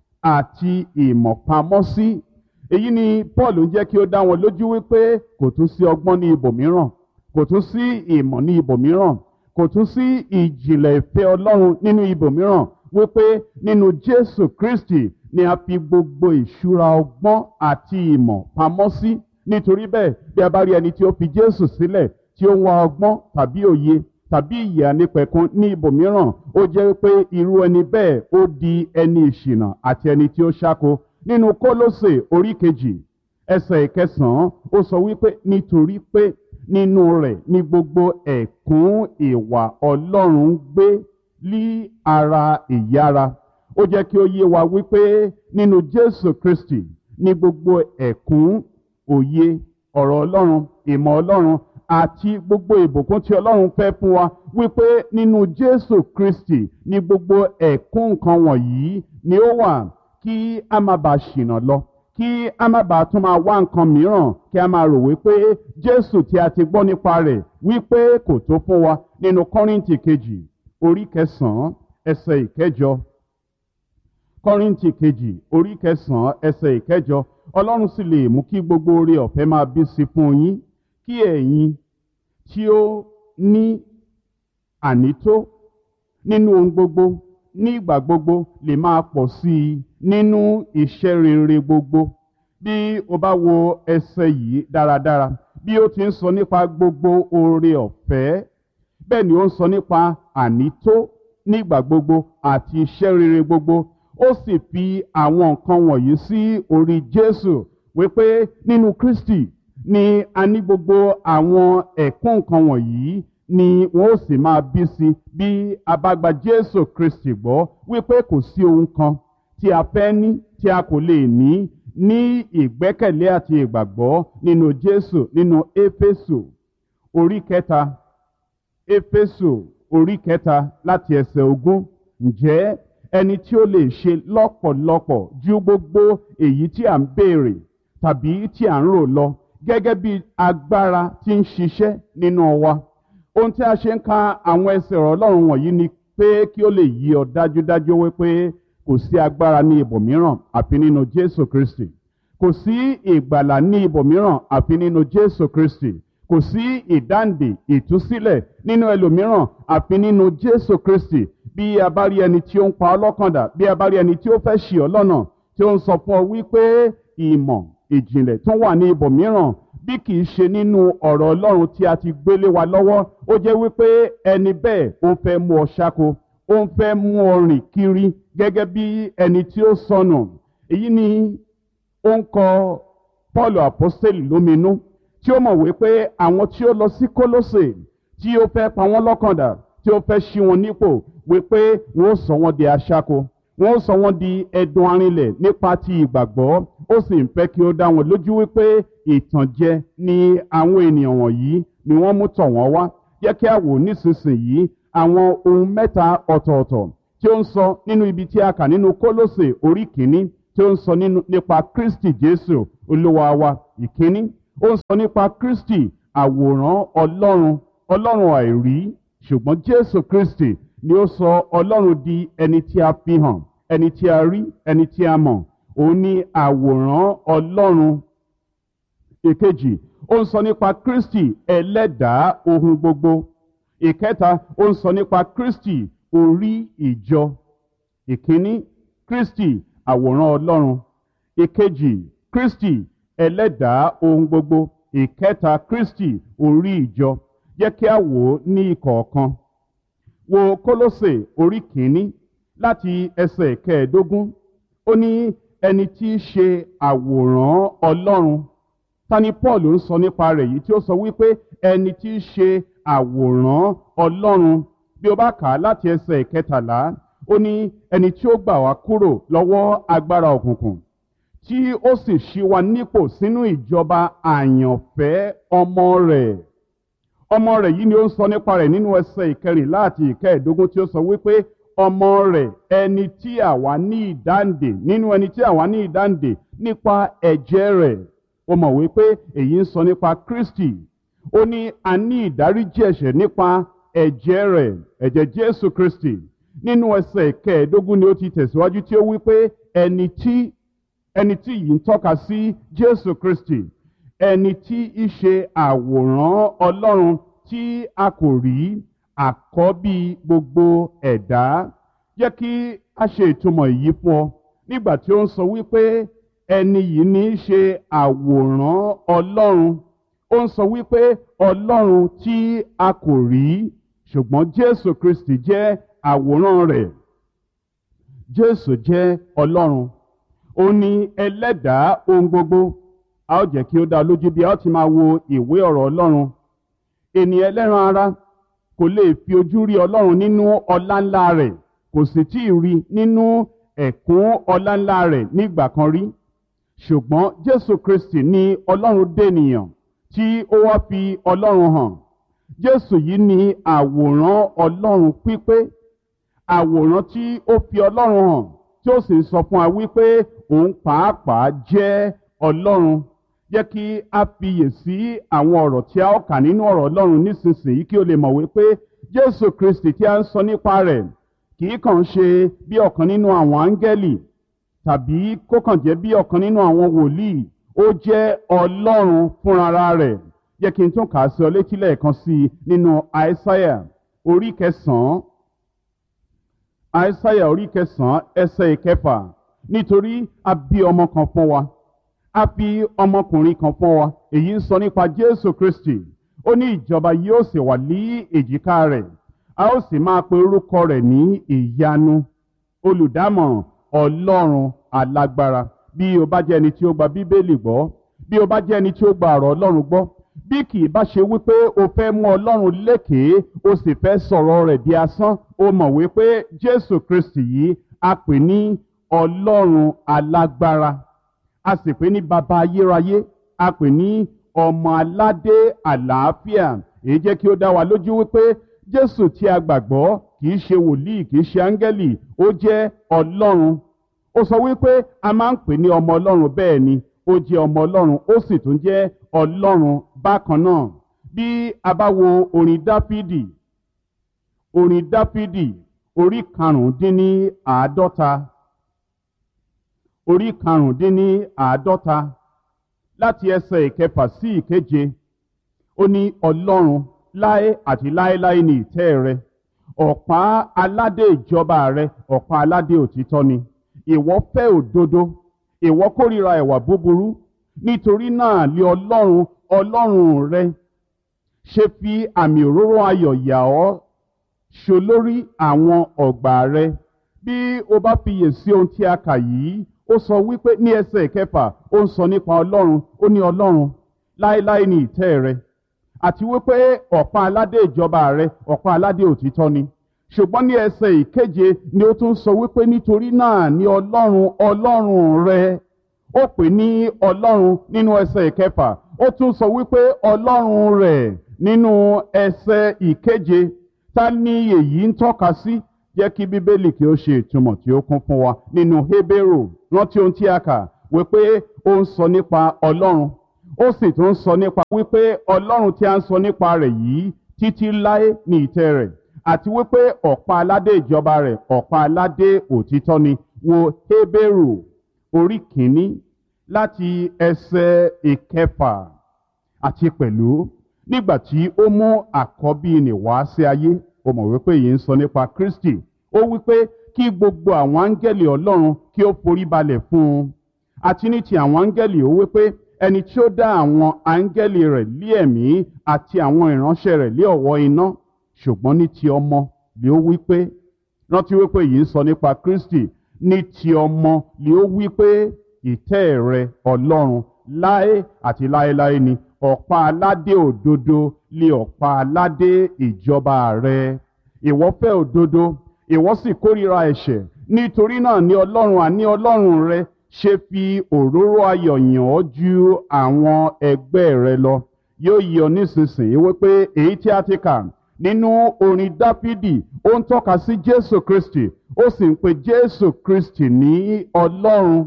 àti ìmọ̀ pamọ́ sí. Èyí ni Paul ń jẹ́ kí ó dá wọn lójú wípé kò tún sí ọgbọ́n ní ibòmíràn, kò tún sí ìmọ̀ ní ibòmíràn, kò tún sí ìjìnlẹ̀ ìfẹ́ Ọlọ́run nínú ibòmíràn, wípé nínú Jésù Kristi ni a fi gbogbo ìṣúra ọgbọ́n àti ìmọ̀ pamọ́ sí. Nítorí bẹ́ẹ̀, bí a bá rí ẹni tí ó fi Jésù sílẹ̀ tí ó ń wá ọgbọ́n tàbí òye tàbí ìyè ànípẹ̀kun ní ibòmíràn, ó jẹ́ pé irú ẹni bẹ́ẹ̀ ó di ẹni ìṣìnà àti ẹni tí ó ṣáko. Nínú Kólósè orí kejì ẹsẹ̀ ìkẹsàn-án, ó sọ wípé nítorí pé nínú rẹ̀ ni gbogbo ẹ̀kún ìwà Ọlọ́run gbé lí ara ìyára. Ó jẹ́ kí ó yé wa wípé nínú Jésù Kristi ni gbogbo ẹ̀kún òye ọ̀rọ̀ Ọlọ́run, ìmọ̀ Ọlọ́run àti gbogbo ìbùkún tí Ọlọ́run fẹ́ fún wa, wípé nínú Jésù Kristi ni gbogbo ẹ̀kún nǹkan wọ̀nyí ni ó wà, kí a má bàa ṣìnà lọ, kí a má bàa tún máa wá nǹkan mìíràn, kí a máa rò wípé Jésù tí a ti gbọ́ nípa rẹ̀ wípé kò tó fún wa. Nínú Kọ́ríńtì kejì orí kẹsàn-án ẹsẹ̀ ìkẹjọ, Kọ́ríńtì kejì orí kẹsàn-án ẹsẹ̀ ìkẹjọ, Ọlọ́run sì lè mú kí gbogbo oore ọ̀fẹ́ máa bí sí fún yín, kí ẹ̀yin tí ó ní ànító nínú ohun gbogbo ní ìgbà gbogbo lè máa pọ̀ sí i nínú iṣẹ́ rere gbogbo. Bí o bá wo ẹsẹ̀ yìí dáradára, bí ó ti ń sọ nípa gbogbo oore ọ̀fẹ́, bẹ́ẹ̀ ni ó ń sọ nípa ànító nígbà gbogbo àti iṣẹ́ rere gbogbo. Ó sì fi àwọn nǹkan wọ̀nyí sí orí Jésù, wípé nínú Kristi ni a ní gbogbo àwọn ẹ̀kún nǹkan wọ̀nyí ni wọ́n ó sì máa bí sí bí a bá gba Jésù Kristi gbọ́, wípé kò sí ohun kan tí a fẹ́ ní tí a kò lè ní ìgbẹ́kẹ̀lé àti ìgbàgbọ́ nínú Jésù. Nínú Éfésù orí kẹta, Éfésù orí kẹta láti ẹsẹ̀ 20, ǹjẹ́ ẹni tí ó lè ṣe lọ́pọ̀lọpọ̀ ju gbogbo èyí tí à ń béèrè tàbí tí à ń rò lọ, gẹ́gẹ́ bí agbára tí ń ṣiṣẹ́ nínú wa. Ohun tí a ṣe ń ka àwọn ẹsẹ̀ ọ̀rọ̀ Ọlọ́run wọ̀nyí ni pé kí ó lè yí ọ dájúdájú wípé kò sí agbára ní ibòmíràn àfi nínú Jésù Kristi. Kò sí ìgbàlà ní ibòmíràn àfi nínú Jésù Kristi. Kò sí ìdáǹdè, ìtúsílẹ̀ nínú ẹlòmíràn àfi nínú Jésù Kristi. Bí a bá rí ẹni tí ó ń pa ọ́ lọ́kàn dà, bí a bá rí ẹni tí ó fẹ́ ṣì ọ́ lọ́nà, tí ó ń sọ fún ọ wípé ìmọ̀ ìjìnlẹ̀ tó wà ní ibòmíràn bí kìí ṣe nínú ọ̀rọ̀ Ọlọ́run tí a ti gbélé wa lọ́wọ́, ó jẹ́ wípé ẹni bẹ́ẹ̀ ó ń fẹ́ mú ọ ṣáko, ó ń fẹ́ mú ọ rìn kiri gẹ́gẹ́ bí ẹni tí ó sọnù. Èyí ni ó ń kọ Paul apostoli lóminú, tí ó mọ̀ wípé àwọn tí ó lọ sí Kólósè tí ó fẹ́ pa wọ́n lọ́kàn dà, tí ó fẹ́ ṣí wọn nípò, wípé wọ́n ó sọ wọ́n di aṣáko, wọ́n ó sọ wọ́n di ẹdun arinlẹ̀ nípa ti ìgbàgbọ́. Ó sì ń fẹ́ kí ó dá wọn lójú wípé ìtànjẹ ni àwọn ènìyàn wọ̀nyí ni wọ́n mú tọ̀ wọ́n wá. yẹ kí a wò nísinsìnyí àwọn ohun mẹ́ta ọ̀tọ̀ọ̀tọ̀ tí ó ń sọ nínú ibi tí a kà nínú Kólósè orí kìíní tí ó ń sọ nípa Kristi Jésù Olúwa wa. Ìkíní, ó ń sọ nípa Kristi àwòrán Ọlọ́run àìrí, ṣùgbọ́n Jésù Kristi ni ó sọ Ọlọ́run di ẹni tí a fi hàn, ẹni tí a rí, ẹni tí a mọ̀. Òun ni àwòrán Ọlọ́run. Ìkejì, ó ń sọ nípa Kristi ẹlẹ́dàá ohun gbogbo. Ìkẹta, ó ń sọ nípa Kristi orí ìjọ. Ìkíní, Kristi àwòrán Ọlọ́run. Ìkejì, Kristi ẹlẹ́dàá ohun gbogbo. Ìkẹta, Kristi orí ìjọ. Jẹ́ kí a wò ó ní ìkọ̀ọ̀kan. Wo Kólósè orí kìíní láti ẹsẹ̀ 15. Ó ní ẹni tí í ṣe àwòrán Ọlọ́run. Ta ni Paul ń sọ nípa rẹ̀ yìí tí ó sọ wípé ẹni tí í ṣe àwòrán Ọlọ́run? Bí o bá kà á láti ẹsẹ̀ 13, ó ní ẹni tí ó gbà wá kúrò lọ́wọ́ agbára òkùnkùn, tí ó sì ṣí wa nípò sínú ìjọba àyànfẹ́ ọmọ rẹ̀. Ọmọ rẹ̀ yìí ni ó ń sọ nípa rẹ̀ nínú ẹsẹ̀ 14 àti 15 tí ó sọ wípé ọmọ rẹ̀, ẹni tí àwa ní ìdáǹdè, nínú ẹni tí àwa ní ìdáǹdè nípa ẹ̀jẹ̀ rẹ̀. Ó mọ̀ wípé èyí ń sọ nípa Kristi. Ó ní a ní ìdáríjì ẹ̀ṣẹ̀ nípa ẹ̀jẹ̀ rẹ̀, ẹ̀jẹ̀ Jésù Kristi. Nínú ẹsẹ̀ 15 ni ó ti tẹ̀síwájú tí ó wípé ẹni tí yìí ń tọ́ka sí Jésù Kristi, ẹni tí í ṣe àwòrán Ọlọ́run tí a kò rí, àkọ́bí gbogbo ẹ̀dá. Jẹ́ kí a ṣe ìtumọ̀ èyí fún ọ nígbà tí ó ń sọ wípé ẹni yìí ní í ṣe àwòrán Ọlọ́run. Ó ń sọ wípé Ọlọ́run tí a kò rí, ṣùgbọ́n Jésù Kristi jẹ́ àwòrán rẹ̀. Jésù jẹ́ Ọlọ́run. Ó ní ẹlẹ́dàá ohun gbogbo. A ó jẹ́ kí ó dá lójú bí a ó ti máa wo ìwé ọ̀rọ̀ Ọlọ́run. Ènìyàn ẹlẹ́ran ara kò lè fi ojú rí Ọlọ́run nínú ọlá ńlá rẹ̀, kò sì tí ì rí nínú ẹ̀kún ọlá ńlá rẹ̀ nígbà kan rí. Ṣùgbọ́n Jésù Kristi ni Ọlọ́run dènìyàn tí ó wá fi Ọlọ́run hàn. Jésù yìí ni àwòrán Ọlọ́run pípé, àwòrán tí ó fi Ọlọ́run hàn, tí ó sì sọ fún wa wípé òun pàápàá jẹ́ Ọlọ́run. Jẹ́ kí a fiyè sí àwọn ọ̀rọ̀ tí a ó kà nínú ọ̀rọ̀ Ọlọ́run nísinsìnyí kí o lè mọ̀ wípé Jésù Kristi tí a ń sọ nípa rẹ̀ kì í kàn ṣe bí ọ̀kan nínú àwọn áńgẹ́lì tàbí kó kàn jẹ́ bí ọ̀kan nínú àwọn wòlíì. Ó jẹ́ Ọlọ́run fúnra rẹ̀. Jẹ́ kí n tún kà á sí ọ létí lẹ́ẹ̀kan sí i nínú Àìsáyà orí 9. Àìsáyà orí 9 ẹsẹ̀ 6. Nítorí a bí ọmọ kan fún wa, a fi ọmọkùnrin kan fún wa. Èyí ń sọ nípa Jésù Kristi. Ó ní ìjọba yóò sì wà ní èjìká rẹ̀. A ó sì máa pe orúkọ rẹ̀ ní ìyanu, olùdámọ̀ràn, Ọlọ́run alágbára. Bí o bá jẹ́ ẹni tí ó gba Bíbélì gbọ́, bí o bá jẹ́ ẹni tí ó gba ọ̀rọ̀ Ọlọ́run gbọ́, bí kì í bá ṣe wípé o fẹ́ mú Ọlọ́run lékèé, o sì fẹ́ sọ̀rọ̀ rẹ̀ di asán, o mọ̀ wípé Jésù Kristi yìí a pè ní Ọlọ́run alágbára. A sì pè ní bàbá ayérayé, a pè ní ọmọ aládé àlàáfíà. Èyí jẹ́ kí ó dá wa lójú wípé Jésù tí a gbàgbọ́ kì í ṣe wòlíì, kì í ṣe áńgẹ́lì, ó jẹ́ Ọlọ́run. Ó sọ wípé a máa ń pè ní ọmọ Ọlọ́run, bẹ́ẹ̀ ni ó jẹ́ ọmọ Ọlọ́run, ó sì tún jẹ́ Ọlọ́run bákan náà. Bí a bá wo orin Dáfídì orí 50, láti ẹsẹ̀ 6 sí 7. Ó ní Ọlọ́run, láé àti láéláé ni ìtẹ́ rẹ, ọ̀pá aládé ìjọba rẹ, ọ̀pá aládé òtítọ́ ni. Ìwọ fẹ́ òdodo, ìwọ kórìíra ìwà búburú. Nítorí náà lé Ọlọ́run rẹ ṣe fi àmì òróró ayọ̀ yà ọ́ ṣolórí àwọn ọ̀gbà rẹ. Bí o bá fiyè sí ohun tí a kà yìí, ó sọ wípé ní ẹsẹ̀ 6 ó ń sọ nípa Ọlọ́run. Ó ní Ọlọ́run, láéláé ni ìtẹ́ rẹ, àti wípé ọ̀pá aládé ìjọba rẹ, ọ̀pá aládé òtítọ́ ni. Ṣùgbọ́n ní ẹsẹ̀ 7 ni ó tún sọ wípé nítorí náà ni Ọlọ́run rẹ. ó pè ní ọlọ́run nínú ẹsẹ̀ ìkẹfà, ó tún sọ wípé ọlọ́run rẹ̀ nínú ẹsẹ̀ ìkeje. Ta ni èyí ń tọ́ka sí? Jẹ́ kí bíbélì kí ó ṣe ìtumọ̀ tí ó kún fún wa nínú Hébérù. Rántí ohun tí a kà wípé ó ń sọ nípa ọlọ́run, ó sì tún ń sọ nípa wípé ọlọ́run tí a ń sọ nípa rẹ̀ yìí títí láé ní ìtẹ́ rẹ̀, àti wípé ọ̀pá aládé ìjọba rẹ̀ ọ̀pá aládé òtítọ́ ni. Wo Hébérù orí kìíní láti ẹsẹ̀ ìkẹfà. Àti pẹ̀lú nígbà tí ó mú àkọ́bí nì wá sí ayé, ó mọ̀ wípé yìí ń sọ nípa Kristi. Ó wípé kí gbogbo àwọn áńgẹ́lì ọlọ́run kí ó forí balẹ̀ fún un. Àti ní ti àwọn áńgẹ́lì ó wípé ẹni tí ó dá àwọn áńgẹ́lì rẹ̀ lé ẹ̀mí àti àwọn ìránṣẹ́ rẹ̀ lé ọ̀wọ́ iná. Ṣùgbọ́n ní ti ọmọ ni ó wípé, rántí wípé yìí ń sọ nípa Kristi, ní ti ọmọ ni ó wípé ìtẹ́ rẹ ọlọ́run láé àti láéláé ni, ọ̀pá aládé òdodo lé ọ̀pá aládé ìjọba rẹ. Ìwọ fẹ́ òdodo, ìwọ sì kórìíra ẹ̀ṣẹ̀. Nítorí náà ni ọlọ́run àní ọlọ́run rẹ ṣe fi òróró ayọ̀ yàn ọ́ ju àwọn ẹgbẹ́ rẹ lọ. Yóò yí ọ nísinsìnyí wípé èyí tí a ti kà nínú orin Dáfídì ó ń tọ́ka sí Jésù Kristi, ó sì ń pe Jésù Kristi ní ọlọ́run.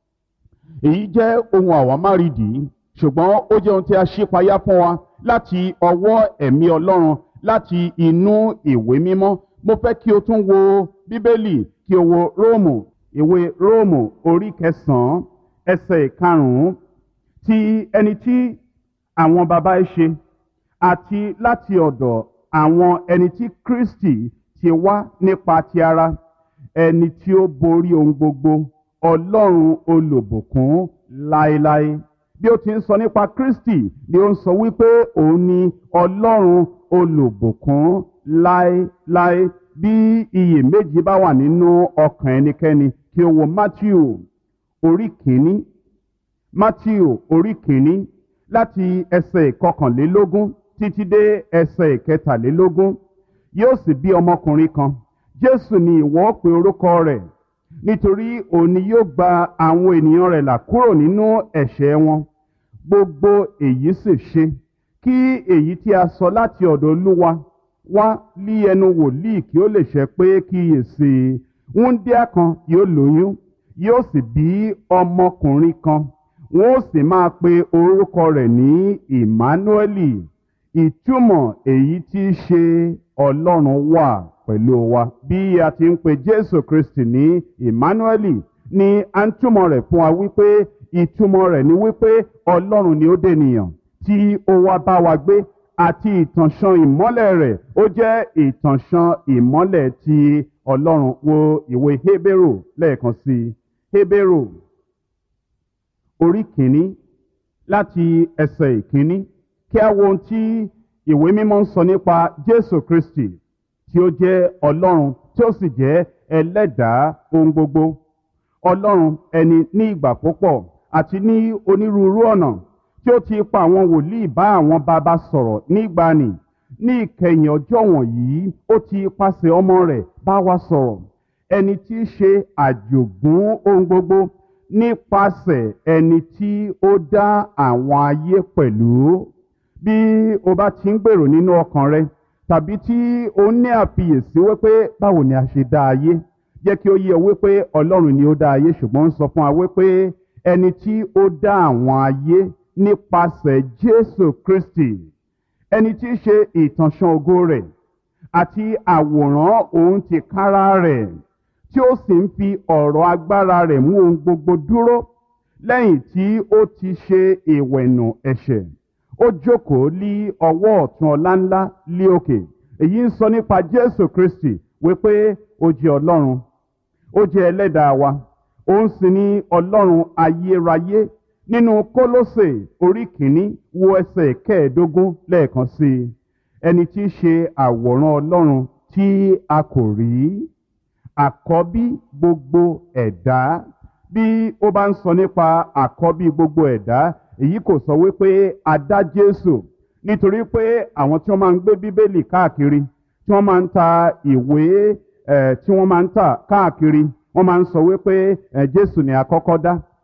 Èyí jẹ́ ohun àwámárìdì, ṣùgbọ́n ó jẹ́ ohun tí a ṣípayá fún wa láti ọwọ́ ẹ̀mí Ọlọ́run láti inú ìwé mímọ́. Mo fẹ́ kí o tún wo Bíbélì, kí o wo Róòmù, ìwé Róòmù orí 9 ẹsẹ̀ 5. Ti ẹni tí àwọn baba ẹ ṣe, àti láti ọ̀dọ̀ àwọn ẹni tí Kristi ti wá nípa ti ara, ẹni tí ó borí ohun gbogbo, Ọlọ́run olùbùkún láéláé. Bí ó ti ń sọ nípa Kristi ni ó ń sọ wípé òun ni Ọlọ́run olùbùkún láéláé. Bí iyèméjì bá wà nínú ọkàn ẹnikẹ́ni, kí o wo Mátíù orí kìíní, Mátíù orí kìíní láti ẹsẹ̀ 21 títí dé ẹsẹ̀ 23. Yóò sì bí ọmọkùnrin kan, Jésù ni ìwọ pe orúkọ rẹ̀, nítorí òun ni yóò gba àwọn ènìyàn rẹ̀ là kúrò nínú ẹ̀ṣẹ̀ wọn. Gbogbo èyí sì ṣe kí èyí tí a sọ láti ọ̀dọ̀ Olúwa wá lí ẹnu wòlíì kí ó lè ṣẹ pé kíyèsí, wúńdíá kan yóò lóyún, yóò sì bí ọmọkùnrin kan, wọn ó sì máa pe orúkọ rẹ̀ ní Ìmánúẹ́lì. Ìtumọ̀ èyí tí í ṣe Ọlọ́run wà pẹ̀lú wa. Bí a ti ń pe Jésù Kristi ní Ìmánúẹ́lì ni a ń túmọ̀ rẹ̀ fún wa wípé ìtumọ̀ rẹ̀ ni wípé Ọlọ́run ni ó dènìyàn tí ó wá bá wa gbé, àti ìtànṣán ìmọ́lẹ̀ rẹ̀ ó jẹ́ ìtànṣán ìmọ́lẹ̀ ti Ọlọ́run. Wo ìwé Hébérù lẹ́ẹ̀kan sí i. Hébérù orí kìíní láti ẹsẹ̀ 1. Kí a wo ohun tí ìwé mímọ́ ń sọ nípa Jésù Kristi tí ó jẹ́ Ọlọ́run tí ó sì jẹ́ ẹlẹ́dàá ohun gbogbo. Ọlọ́run ẹni ní ìgbà púpọ̀ àti ní onírúurú ọ̀nà tí ó ti pa àwọn wòlíì bá àwọn baba sọ̀rọ̀ nígbàanì. Ní ìkẹyìn ọjọ́ wọ̀nyí ó ti pasẹ̀ ọmọ rẹ̀ bá wa sọ̀rọ̀, ẹni tí í ṣe àjogún ohun gbogbo, nípasẹ̀ ẹni tí ó dá àwọn ayé pẹ̀lú. Bí o bá ti ń gbèrò nínú ọkàn rẹ, tàbí tí o ní àfiyèsí wípé báwo ni a ṣe dá ayé, jẹ́ kí ó yé ọ wípé Ọlọ́run ni ó dá ayé, ṣùgbọ́n ń sọ fún wa wípé ẹni tí ó dá àwọn ayé nípasẹ̀ Jésù Kristi, ẹni tí í ṣe ìtànṣán ògo rẹ̀ àti àwòrán òun tìkára rẹ̀, tí ó sì ń fi ọ̀rọ̀ agbára rẹ̀ mú ohun gbogbo dúró lẹ́yìn tí ó ti ṣe ìwẹ̀nù ẹ̀ṣẹ̀. Ó jókòó lí ọwọ́ ọ̀tún ọláńlá lí òkè. Èyí ń sọ nípa Jésù Kristi wípé ó jẹ́ Ọlọ́run, ó jẹ́ ẹlẹ́dàá wa, òun sì ni Ọlọ́run ayérayé. Nínú Kólósè orí 1 wo ẹsẹ̀ 15 lẹ́ẹ̀kan sí i. Ẹni tí í ṣe àwòrán Ọlọ́run tí a kò rí, àkọ́bí gbogbo ẹ̀dá. Bí ó bá ń sọ nípa àkọ́bí gbogbo ẹ̀dá, èyí kò sọ wípé a dá Jésù, nítorí pé àwọn tí wọ́n máa ń gbé Bíbélì káàkiri, tí wọ́n máa ń ta ìwé tí wọ́n máa ń tà káàkiri, wọ́n máa ń sọ wípé Jésù ni àkọ́kọ́ dá,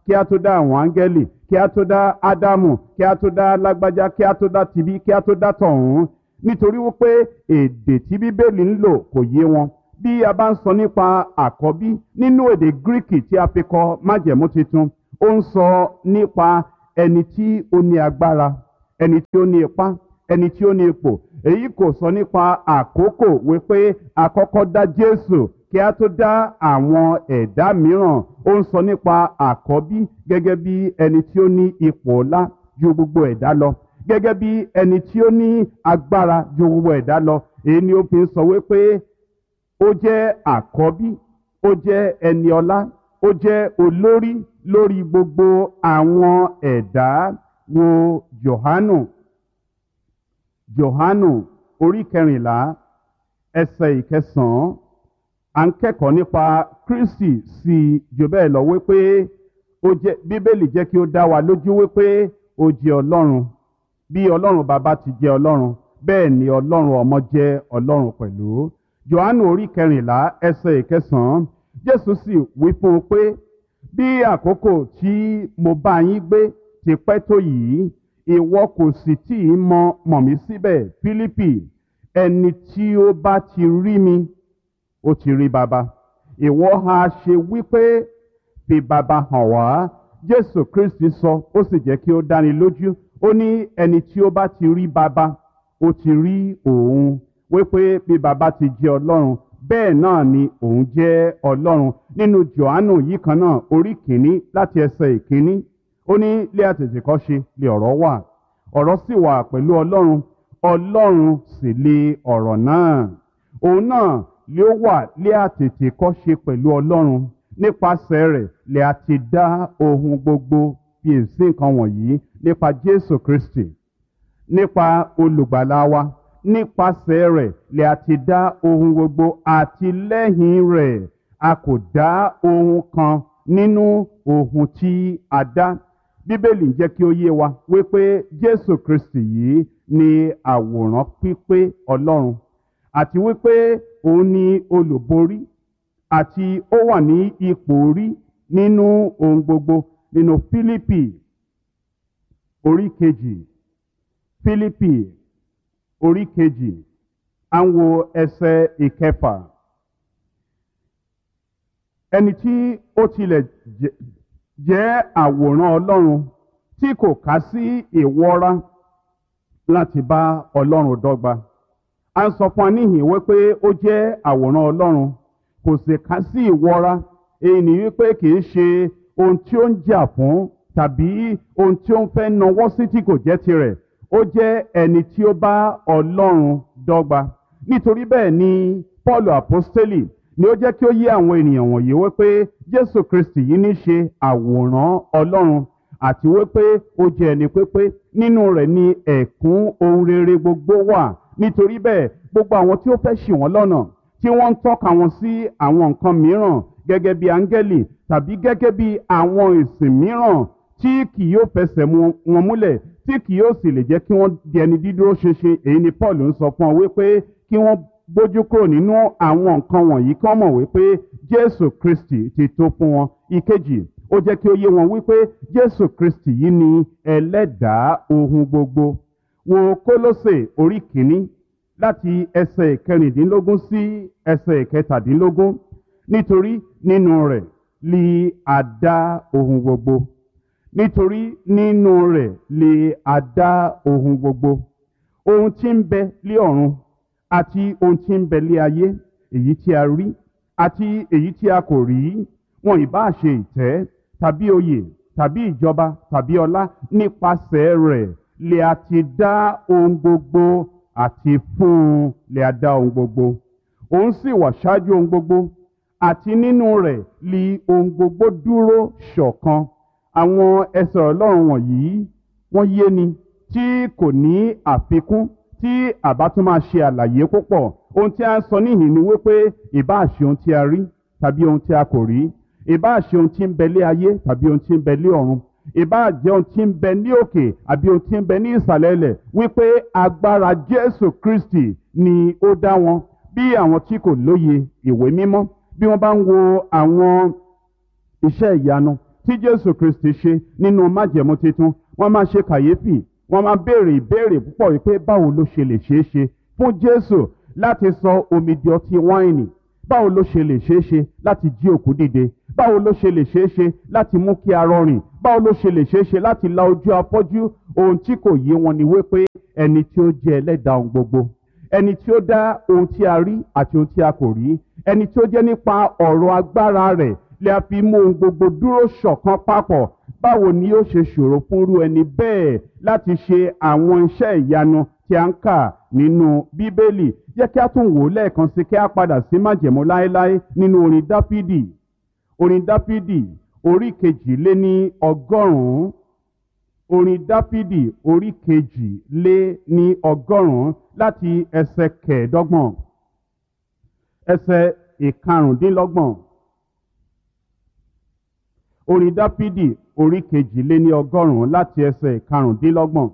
kí a tó dá àwọn áńgẹ́lì, kí a tó dá ádámù, kí a tó dá lágbájá, kí a tó dá tibí, kí a tó dá tọ̀hún, nítorí wípé èdè tí bíbélì ń lò kò yé wọn. Bí a bá ń sọ nípa àkọ́bí nínú èdè gíríkì tí a fi kọ májẹ̀mú titun, ó ń sọ nípa ẹni tí ó ní agbára, ẹni tí ó ní ipá, ẹni tí ó ní ipò. Èyí kò sọ nípa àkókò wípé àkọ́kọ́ dá Jésù kí a tó dá àwọn ẹ̀dá mìíràn. Ó ń sọ nípa àkọ́bí gẹ́gẹ́ bí ẹni tí ó ní ipò ọlá ju gbogbo ẹ̀dá lọ, gẹ́gẹ́ bí ẹni tí ó ní agbára ju gbogbo ẹ̀dá lọ. Èyí ni ó fi ń sọ wípé ó jẹ́ àkọ́bí, ó jẹ́ ẹni ọlá, ó jẹ́ olórí lórí gbogbo àwọn ẹ̀dá. Wo Jòhánù orí 14 ẹsẹ̀ 9. À ń kẹ́kọ̀ọ́ nípa Kristi sí jù bẹ́ẹ̀ lọ wípé Bíbélì jẹ́ kí ó dá wa lójú wípé ó jẹ́ Ọlọ́run. Bí Ọlọ́run bàbá ti jẹ́ Ọlọ́run, bẹ́ẹ̀ ni Ọlọ́run ọmọ jẹ́ Ọlọ́run pẹ̀lú. Jòhánù orí 14 ẹsẹ̀ 9. Jésù sì wí fún un pé, bí àkókò tí mo bá yín gbé ti pẹ́ tó yìí, ìwọ kò sì tí ì mọ̀ mí síbẹ̀. Fílípì, ẹni tí ó bá ti rí mi, ó ti rí baba. Ìwọ ha ṣe wípé fi baba hàn wá? Jésù Kristi sọ, ó sì jẹ́ kí ó dáni lójú. Ó ní ẹni tí ó bá ti rí baba, ó ti rí òun. Wípé bí baba ti jẹ́ Ọlọ́run, bẹ́ẹ̀ náà ni òun jẹ́ Ọlọ́run. Nínú Jòhánù yìí kan náà orí 1 láti ẹsẹ̀ 1, ó ní lé àtètèkọ́ṣe lé ọ̀rọ̀ wà, ọ̀rọ̀ sì wà pẹ̀lú Ọlọ́run, Ọlọ́run sì lé ọ̀rọ̀ náà. Òun náà lé ó wà lé àtètèkọ́ṣe pẹ̀lú Ọlọ́run. Nípasẹ̀ rẹ̀ lè a ti dá ohun gbogbo. Fi èsì nǹkan wọ̀nyí nípa Jésù Kristi, nípa olùgbàlà wa. Nípasẹ̀ rẹ̀ lè a ti dá ohun gbogbo, àti lẹ́yìn rẹ̀ a kò dá ohun kan nínú ohun tí a dá. Bíbélì ń jẹ́ kí ó yé wa wípé Jésù Kristi yìí ni àwòrán pípé Ọlọ́run, àti wípé òun ni olùborí, àti ó wà ní ipò orí nínú ohun gbogbo. Nínú Fílípì orí 2, Fílípì orí 2, à ń wo ẹsẹ̀ 9. Ẹni tí ó tilẹ̀ jẹ́ àwòrán Ọlọ́run, tí kò kà sí ìwọra láti bá Ọlọ́run dọ́gba. A ń sọ fún wa níhìn wípé ó jẹ́ àwòrán Ọlọ́run, kò sì kà sí ìwọra. Èyí ni wípé kìí ṣe ohun tí ó ń jà fún tàbí ohun tí ó ń fẹ́ nawọ́ sí tí kò jẹ́ tirẹ̀. Ó jẹ́ ẹni tí ó bá Ọlọ́run dọ́gba. Nítorí bẹ́ẹ̀ ni Pọ́ọ̀lù àpọ́stélì ni ó jẹ́ kí ó yé àwọn ènìyàn wọ̀nyí wípé Jésù Kristi yìí ní ṣe àwòrán Ọlọ́run, àti wípé ó jẹ́ ẹni pípé. Nínú rẹ̀ ni ẹ̀kún ohun rere gbogbo wà. Nítorí bẹ́ẹ̀ gbogbo àwọn tí ó fẹ́ ṣì wọ́n lọ́nà, tí wọ́n ń tọ́ka wọn sí àwọn nǹkan mìíràn gẹ́gẹ́ bí áńgẹ́lì tàbí gẹ́gẹ́ bí àwọn ìsìn mìíràn tí kì yóò fẹsẹ̀ wọn múlẹ̀, tí kì yóò sì lè jẹ́ kí wọ́n di ẹni dídúró ṣinṣin. Èyí ni Paul ń sọ fún ọ wípé kí wọ́n gbójú kúrò nínú àwọn nǹkan wọ̀nyí, kí wọ́n mọ̀ wípé Jésù Kristi ti tó fún wọn. Ìkejì, ó jẹ́ kí ó yé wọn wípé Jésù Kristi yìí ni ẹlẹ́dàá ohun gbogbo. Wo Kólósè orí 1 láti ẹsẹ̀ 14 sí ẹsẹ̀ 17. Nítorí nínú rẹ̀ li a dá ohun gbogbo. Nítorí nínú rẹ̀ li a dá ohun gbogbo. Ohun tí ń bẹ lé ọ̀run àti ohun tí ń bẹ lé ayé, èyí tí a rí àti èyí tí a kò rí, wọn ìbá ṣe ìtẹ́ tàbí oyè tàbí ìjọba tàbí ọlá, nípasẹ̀ rẹ̀ lè a ti dá ohun gbogbo, àti fún un lè a dá ohun gbogbo. Òun sì wà ṣáájú ohun gbogbo, àti nínú rẹ̀ li ohun gbogbo dúró ṣọ̀kan. Àwọn ẹsẹ̀ Ọlọ́run wọ̀nyí wọ́n yé ni, tí kò ní àfikún, tí àbá tún máa ṣe àlàyé púpọ̀. Ohun tí a ń sọ níhìn ni wípé ìbá ṣe ohun tí a rí tàbí ohun tí a kò rí, ìbá ṣe ohun tí ń bẹ lé ayé tàbí ohun tí ń bẹ lé ọ̀run, ìbá jẹ́ ohun tí ń bẹ ní òkè àbí ohun tí ń bẹ ní ìsàlẹ̀ ilẹ̀, wípé agbára Jésù Kristi ni ó dá wọn. Bí àwọn tí kò lóye ìwé mímọ́, bí wọ́n bá ń wo àwọn iṣẹ́ ìyanu tí Jésù Kristi ṣe nínú májẹ̀mú titun, wọ́n máa ṣe kàyéfì, wọ́n máa béèrè ìbéèrè púpọ̀ wípé báwo ló ṣe lè ṣeé ṣe fún Jésù láti sọ omi di ọtí wáìnì, báwo ló ṣe lè ṣeé ṣe láti jí òkú dìde, báwo ló ṣe lè ṣeé ṣe láti mú kí arọ rìn, báwo ló ṣe lè ṣeé ṣe láti la ojú afọ́jú. Ohun tí kò yé wọn ni wípé ẹni tí ó jẹ́ ẹlẹ́dàá ohun gbogbo, ẹni tí ó dá ohun tí a rí àti ohun tí a kò rí, ẹni tí ó jẹ́ nípa ọ̀rọ̀ agbára rẹ̀ lè a fi mú ohun gbogbo dúró ṣọ̀kan papọ̀. Báwo ni ó ṣe ṣòro fúnrú ẹni bẹ́ẹ̀ láti ṣe àwọn iṣẹ́ ìyanu tí a ń kà nínú Bíbélì? Jẹ́ kí a tún wò ó lẹ́ẹ̀kan sí, kí a padà sí májẹ̀mú láéláé nínú orin Dáfídì orí kejì-lé-ní-ọgọ́rùn-ún, orin Dáfídì orí kejì-lé-ní-ọgọ́rùn-ún láti ẹsẹ̀ kẹẹ̀ẹ́dọ́gbọ̀n, ẹsẹ̀ ìkarùndínlọ́gbọ̀n. Orin Dáfídì orí kejì-lé-ní-ọgọ́rùn-ún láti ẹsẹ̀ ìkarùndínlọ́gbọ̀n.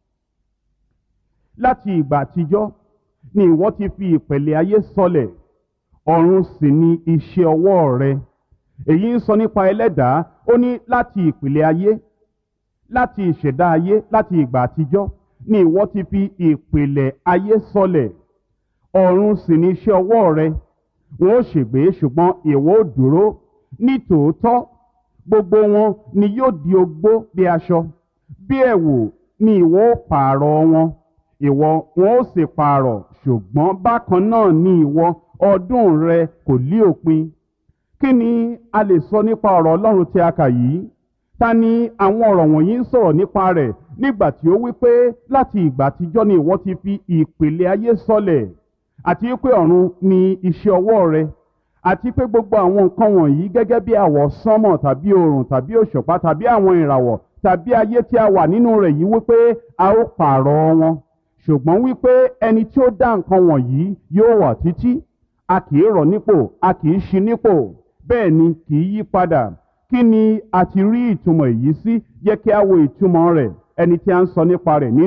Láti ìgbà àtijọ́ ni ìwọ ti fi ìpẹ̀lẹ̀ ayé sọlẹ̀, ọ̀run sì ni iṣẹ́ ọwọ́ rẹ. Èyí ń sọ nípa ẹlẹ́dàá. Ó ní láti ìpìlẹ̀ ayé, láti ìṣẹ̀dá ayé, láti ìgbà àtijọ́ ni ìwọ ti fi ìpìlẹ̀ ayé sọlẹ̀, ọ̀run sì ni iṣẹ́ ọwọ́ rẹ. Wọn ó ṣègbé ṣùgbọ́n ìwọ ó dúró. Ní tòótọ́ gbogbo wọn ni yóò di ogbó bí aṣọ, bí ẹ̀wù ni ìwọ ó pààrọ̀ wọn. Wọn ó sì pààrọ̀, ṣùgbọ́n bákan náà ni ìwọ, ọdún rẹ kò lí òpin. Kí ni a lè sọ nípa ọ̀rọ̀ Ọlọ́run tí a kà yìí? Ta ni àwọn ọ̀rọ̀ wọ̀nyí ń sọ̀rọ̀ nípa rẹ̀ nígbà tí ó wí pé láti ìgbà àtijọ́ ni ìwọ ti fi ìpìlẹ̀ ayé sọlẹ̀, àti pé ọ̀run ni iṣẹ́ ọwọ́ rẹ, àti pé gbogbo àwọn nǹkan wọ̀nyí gẹ́gẹ́ bí àwọsánmọ̀ tàbí oòrùn tàbí òṣùpá tàbí àwọn ìràwọ̀ tàbí ayé tí a wà nínú rẹ̀ yìí wípé a ó pààrọ̀ wọn, ṣùgbọ́n wípé ẹni tí ó dá nǹkan wọ̀nyí yóò wà títí. A kì í rọ̀ nípò, a kì í ṣí nípò, bẹ́ẹ̀ ni kì í yí padà. Kí ni a ti rí ìtumọ̀ èyí sí? Jẹ́ kí a wo ìtumọ̀ rẹ̀, ẹni tí a ń sọ nípa rẹ̀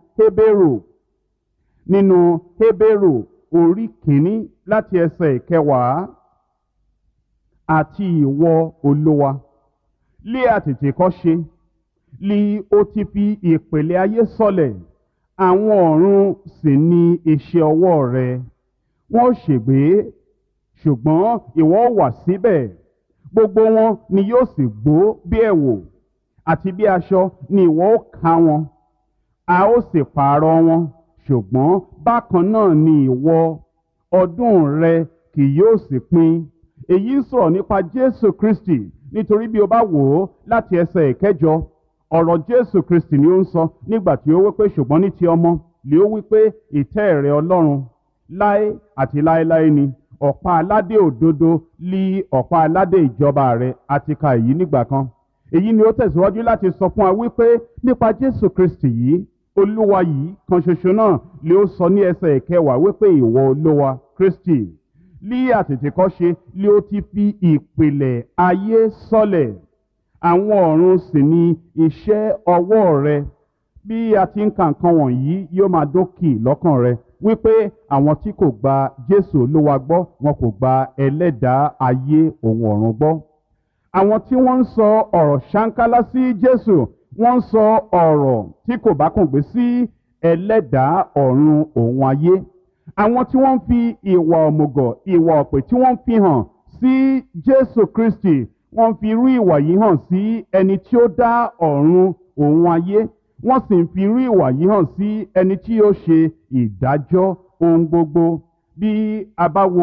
nínú Hébérù orí kìíní láti ẹsẹ̀ ìkẹwàá. Àti ìwọ Olúwa, lé àtètèkọ́ṣe li ó ti fi ìpìlẹ̀ ayé sọlẹ̀, àwọn ọ̀run sì ni iṣẹ́ ọwọ́ rẹ. Wọ́n ṣègbé ṣùgbọ́n ìwọ wà síbẹ̀, gbogbo wọn ni yóò sì gbó bí ẹ̀wù, àti bí aṣọ ni ìwọ ó ká wọn. A ó sì pààrọ̀ wọn, ṣùgbọ́n bákan náà ni ìwọ, ọdún rẹ kì yóò sì pin. Èyí ń sọ̀rọ̀ nípa Jésù Kristi, nítorí bí o bá wò ó láti ẹsẹ̀ ìkẹjọ, ọ̀rọ̀ Jésù Kristi ni ó ń sọ nígbà tí ó wí pé ṣùgbọ́n ní ti ọmọ lè ó wí pé ìtẹ́ rẹ Ọlọ́run láé àti láéláé ni, ọ̀pá aládé òdodo lí ọ̀pá aládé ìjọba rẹ. Àti ka èyí nígbà kan. Èyí ni ó tẹ̀síwájú láti sọ fún wa wípé nípa Jésù Kristi yìí, Olúwa yìí kan ṣoṣo náà lè ó sọ ní ẹsẹ̀ ìkẹwàá wípé ìwọ Olúwa Kristi lí àtètèkọ́ṣe lé ó ti fi ìpìlẹ̀ ayé sọlẹ̀, àwọn ọ̀run sì ni iṣẹ́ ọwọ́ rẹ. Bí a ti ń ka nǹkan wọ̀nyí yóò máa dókì lọ́kàn rẹ wípé àwọn tí kò gba Jésù Olúwa gbọ́, wọn kò gba ẹlẹ́dàá ayé òun ọ̀run gbọ́. Àwọn tí wọ́n ń sọ ọ̀rọ̀ ṣáńkálá sí Jésù, wọ́n ń sọ ọ̀rọ̀ tí kò bá kùn gbé sí ẹlẹ́dàá ọ̀run òun ayé. Àwọn tí wọ́n ń fi ìwà òmùgọ̀, ìwà ọ̀pẹ̀ tí wọ́n ń fi hàn sí Jésù Kristi, wọ́n fi irú ìwà yìí hàn sí ẹni tí ó dá ọ̀run òun ayé. Wọ́n sì ń fi irú ìwà yìí hàn sí ẹni tí yóò ṣe ìdájọ́ ohun gbogbo. Bí a bá wo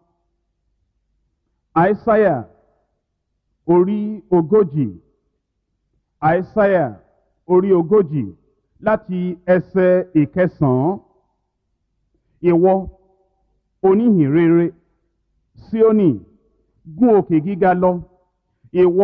Àìsáyà orí ogójì láti ẹsẹ̀ ìkẹsàn-án. Ìwọ oníhìnrere Síónì, gún òkè gíga lọ. Ìwọ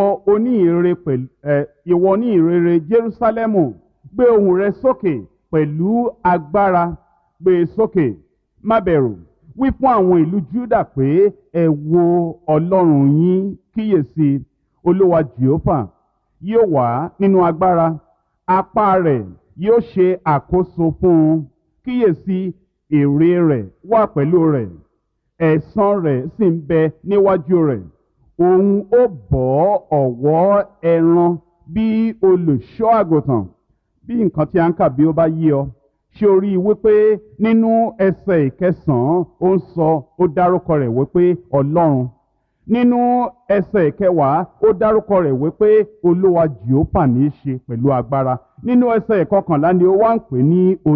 oníhìnrere Jerúsálẹ́mù, gbé ohùn rẹ sókè pẹ̀lú agbára, gbé e sókè, má bẹ̀rù. Wí fún àwọn ìlú Júdà pé ẹ wo Ọlọ́run yín, kíyèsí Olúwa Jèhófà yóò wá nínú agbára, apá rẹ̀ yóò ṣe àkóso fún un. Kíyèsí èrè rẹ̀ wà pẹ̀lú rẹ̀, ẹ̀san rẹ̀ sì ń bẹ níwájú rẹ̀. òun ó bọ́ ọ̀wọ́ ẹran bí olùṣọ́ àgùntàn. Bí nǹkan tí a ń kà bí ó bá yé ọ, ṣé o rí i wípé nínú ẹsẹ̀ ìkẹsàn-án ó ń sọ, ó dárúkọ rẹ̀ wípé Ọlọ́run. Nínú ẹsẹ̀ ìkẹwàá ó dárúkọ rẹ̀ wípé Olúwa Jèhófà ní í ṣe pẹ̀lú agbára. Nínú ẹsẹ̀ ìkọkànlá ni ó wá ń pè ní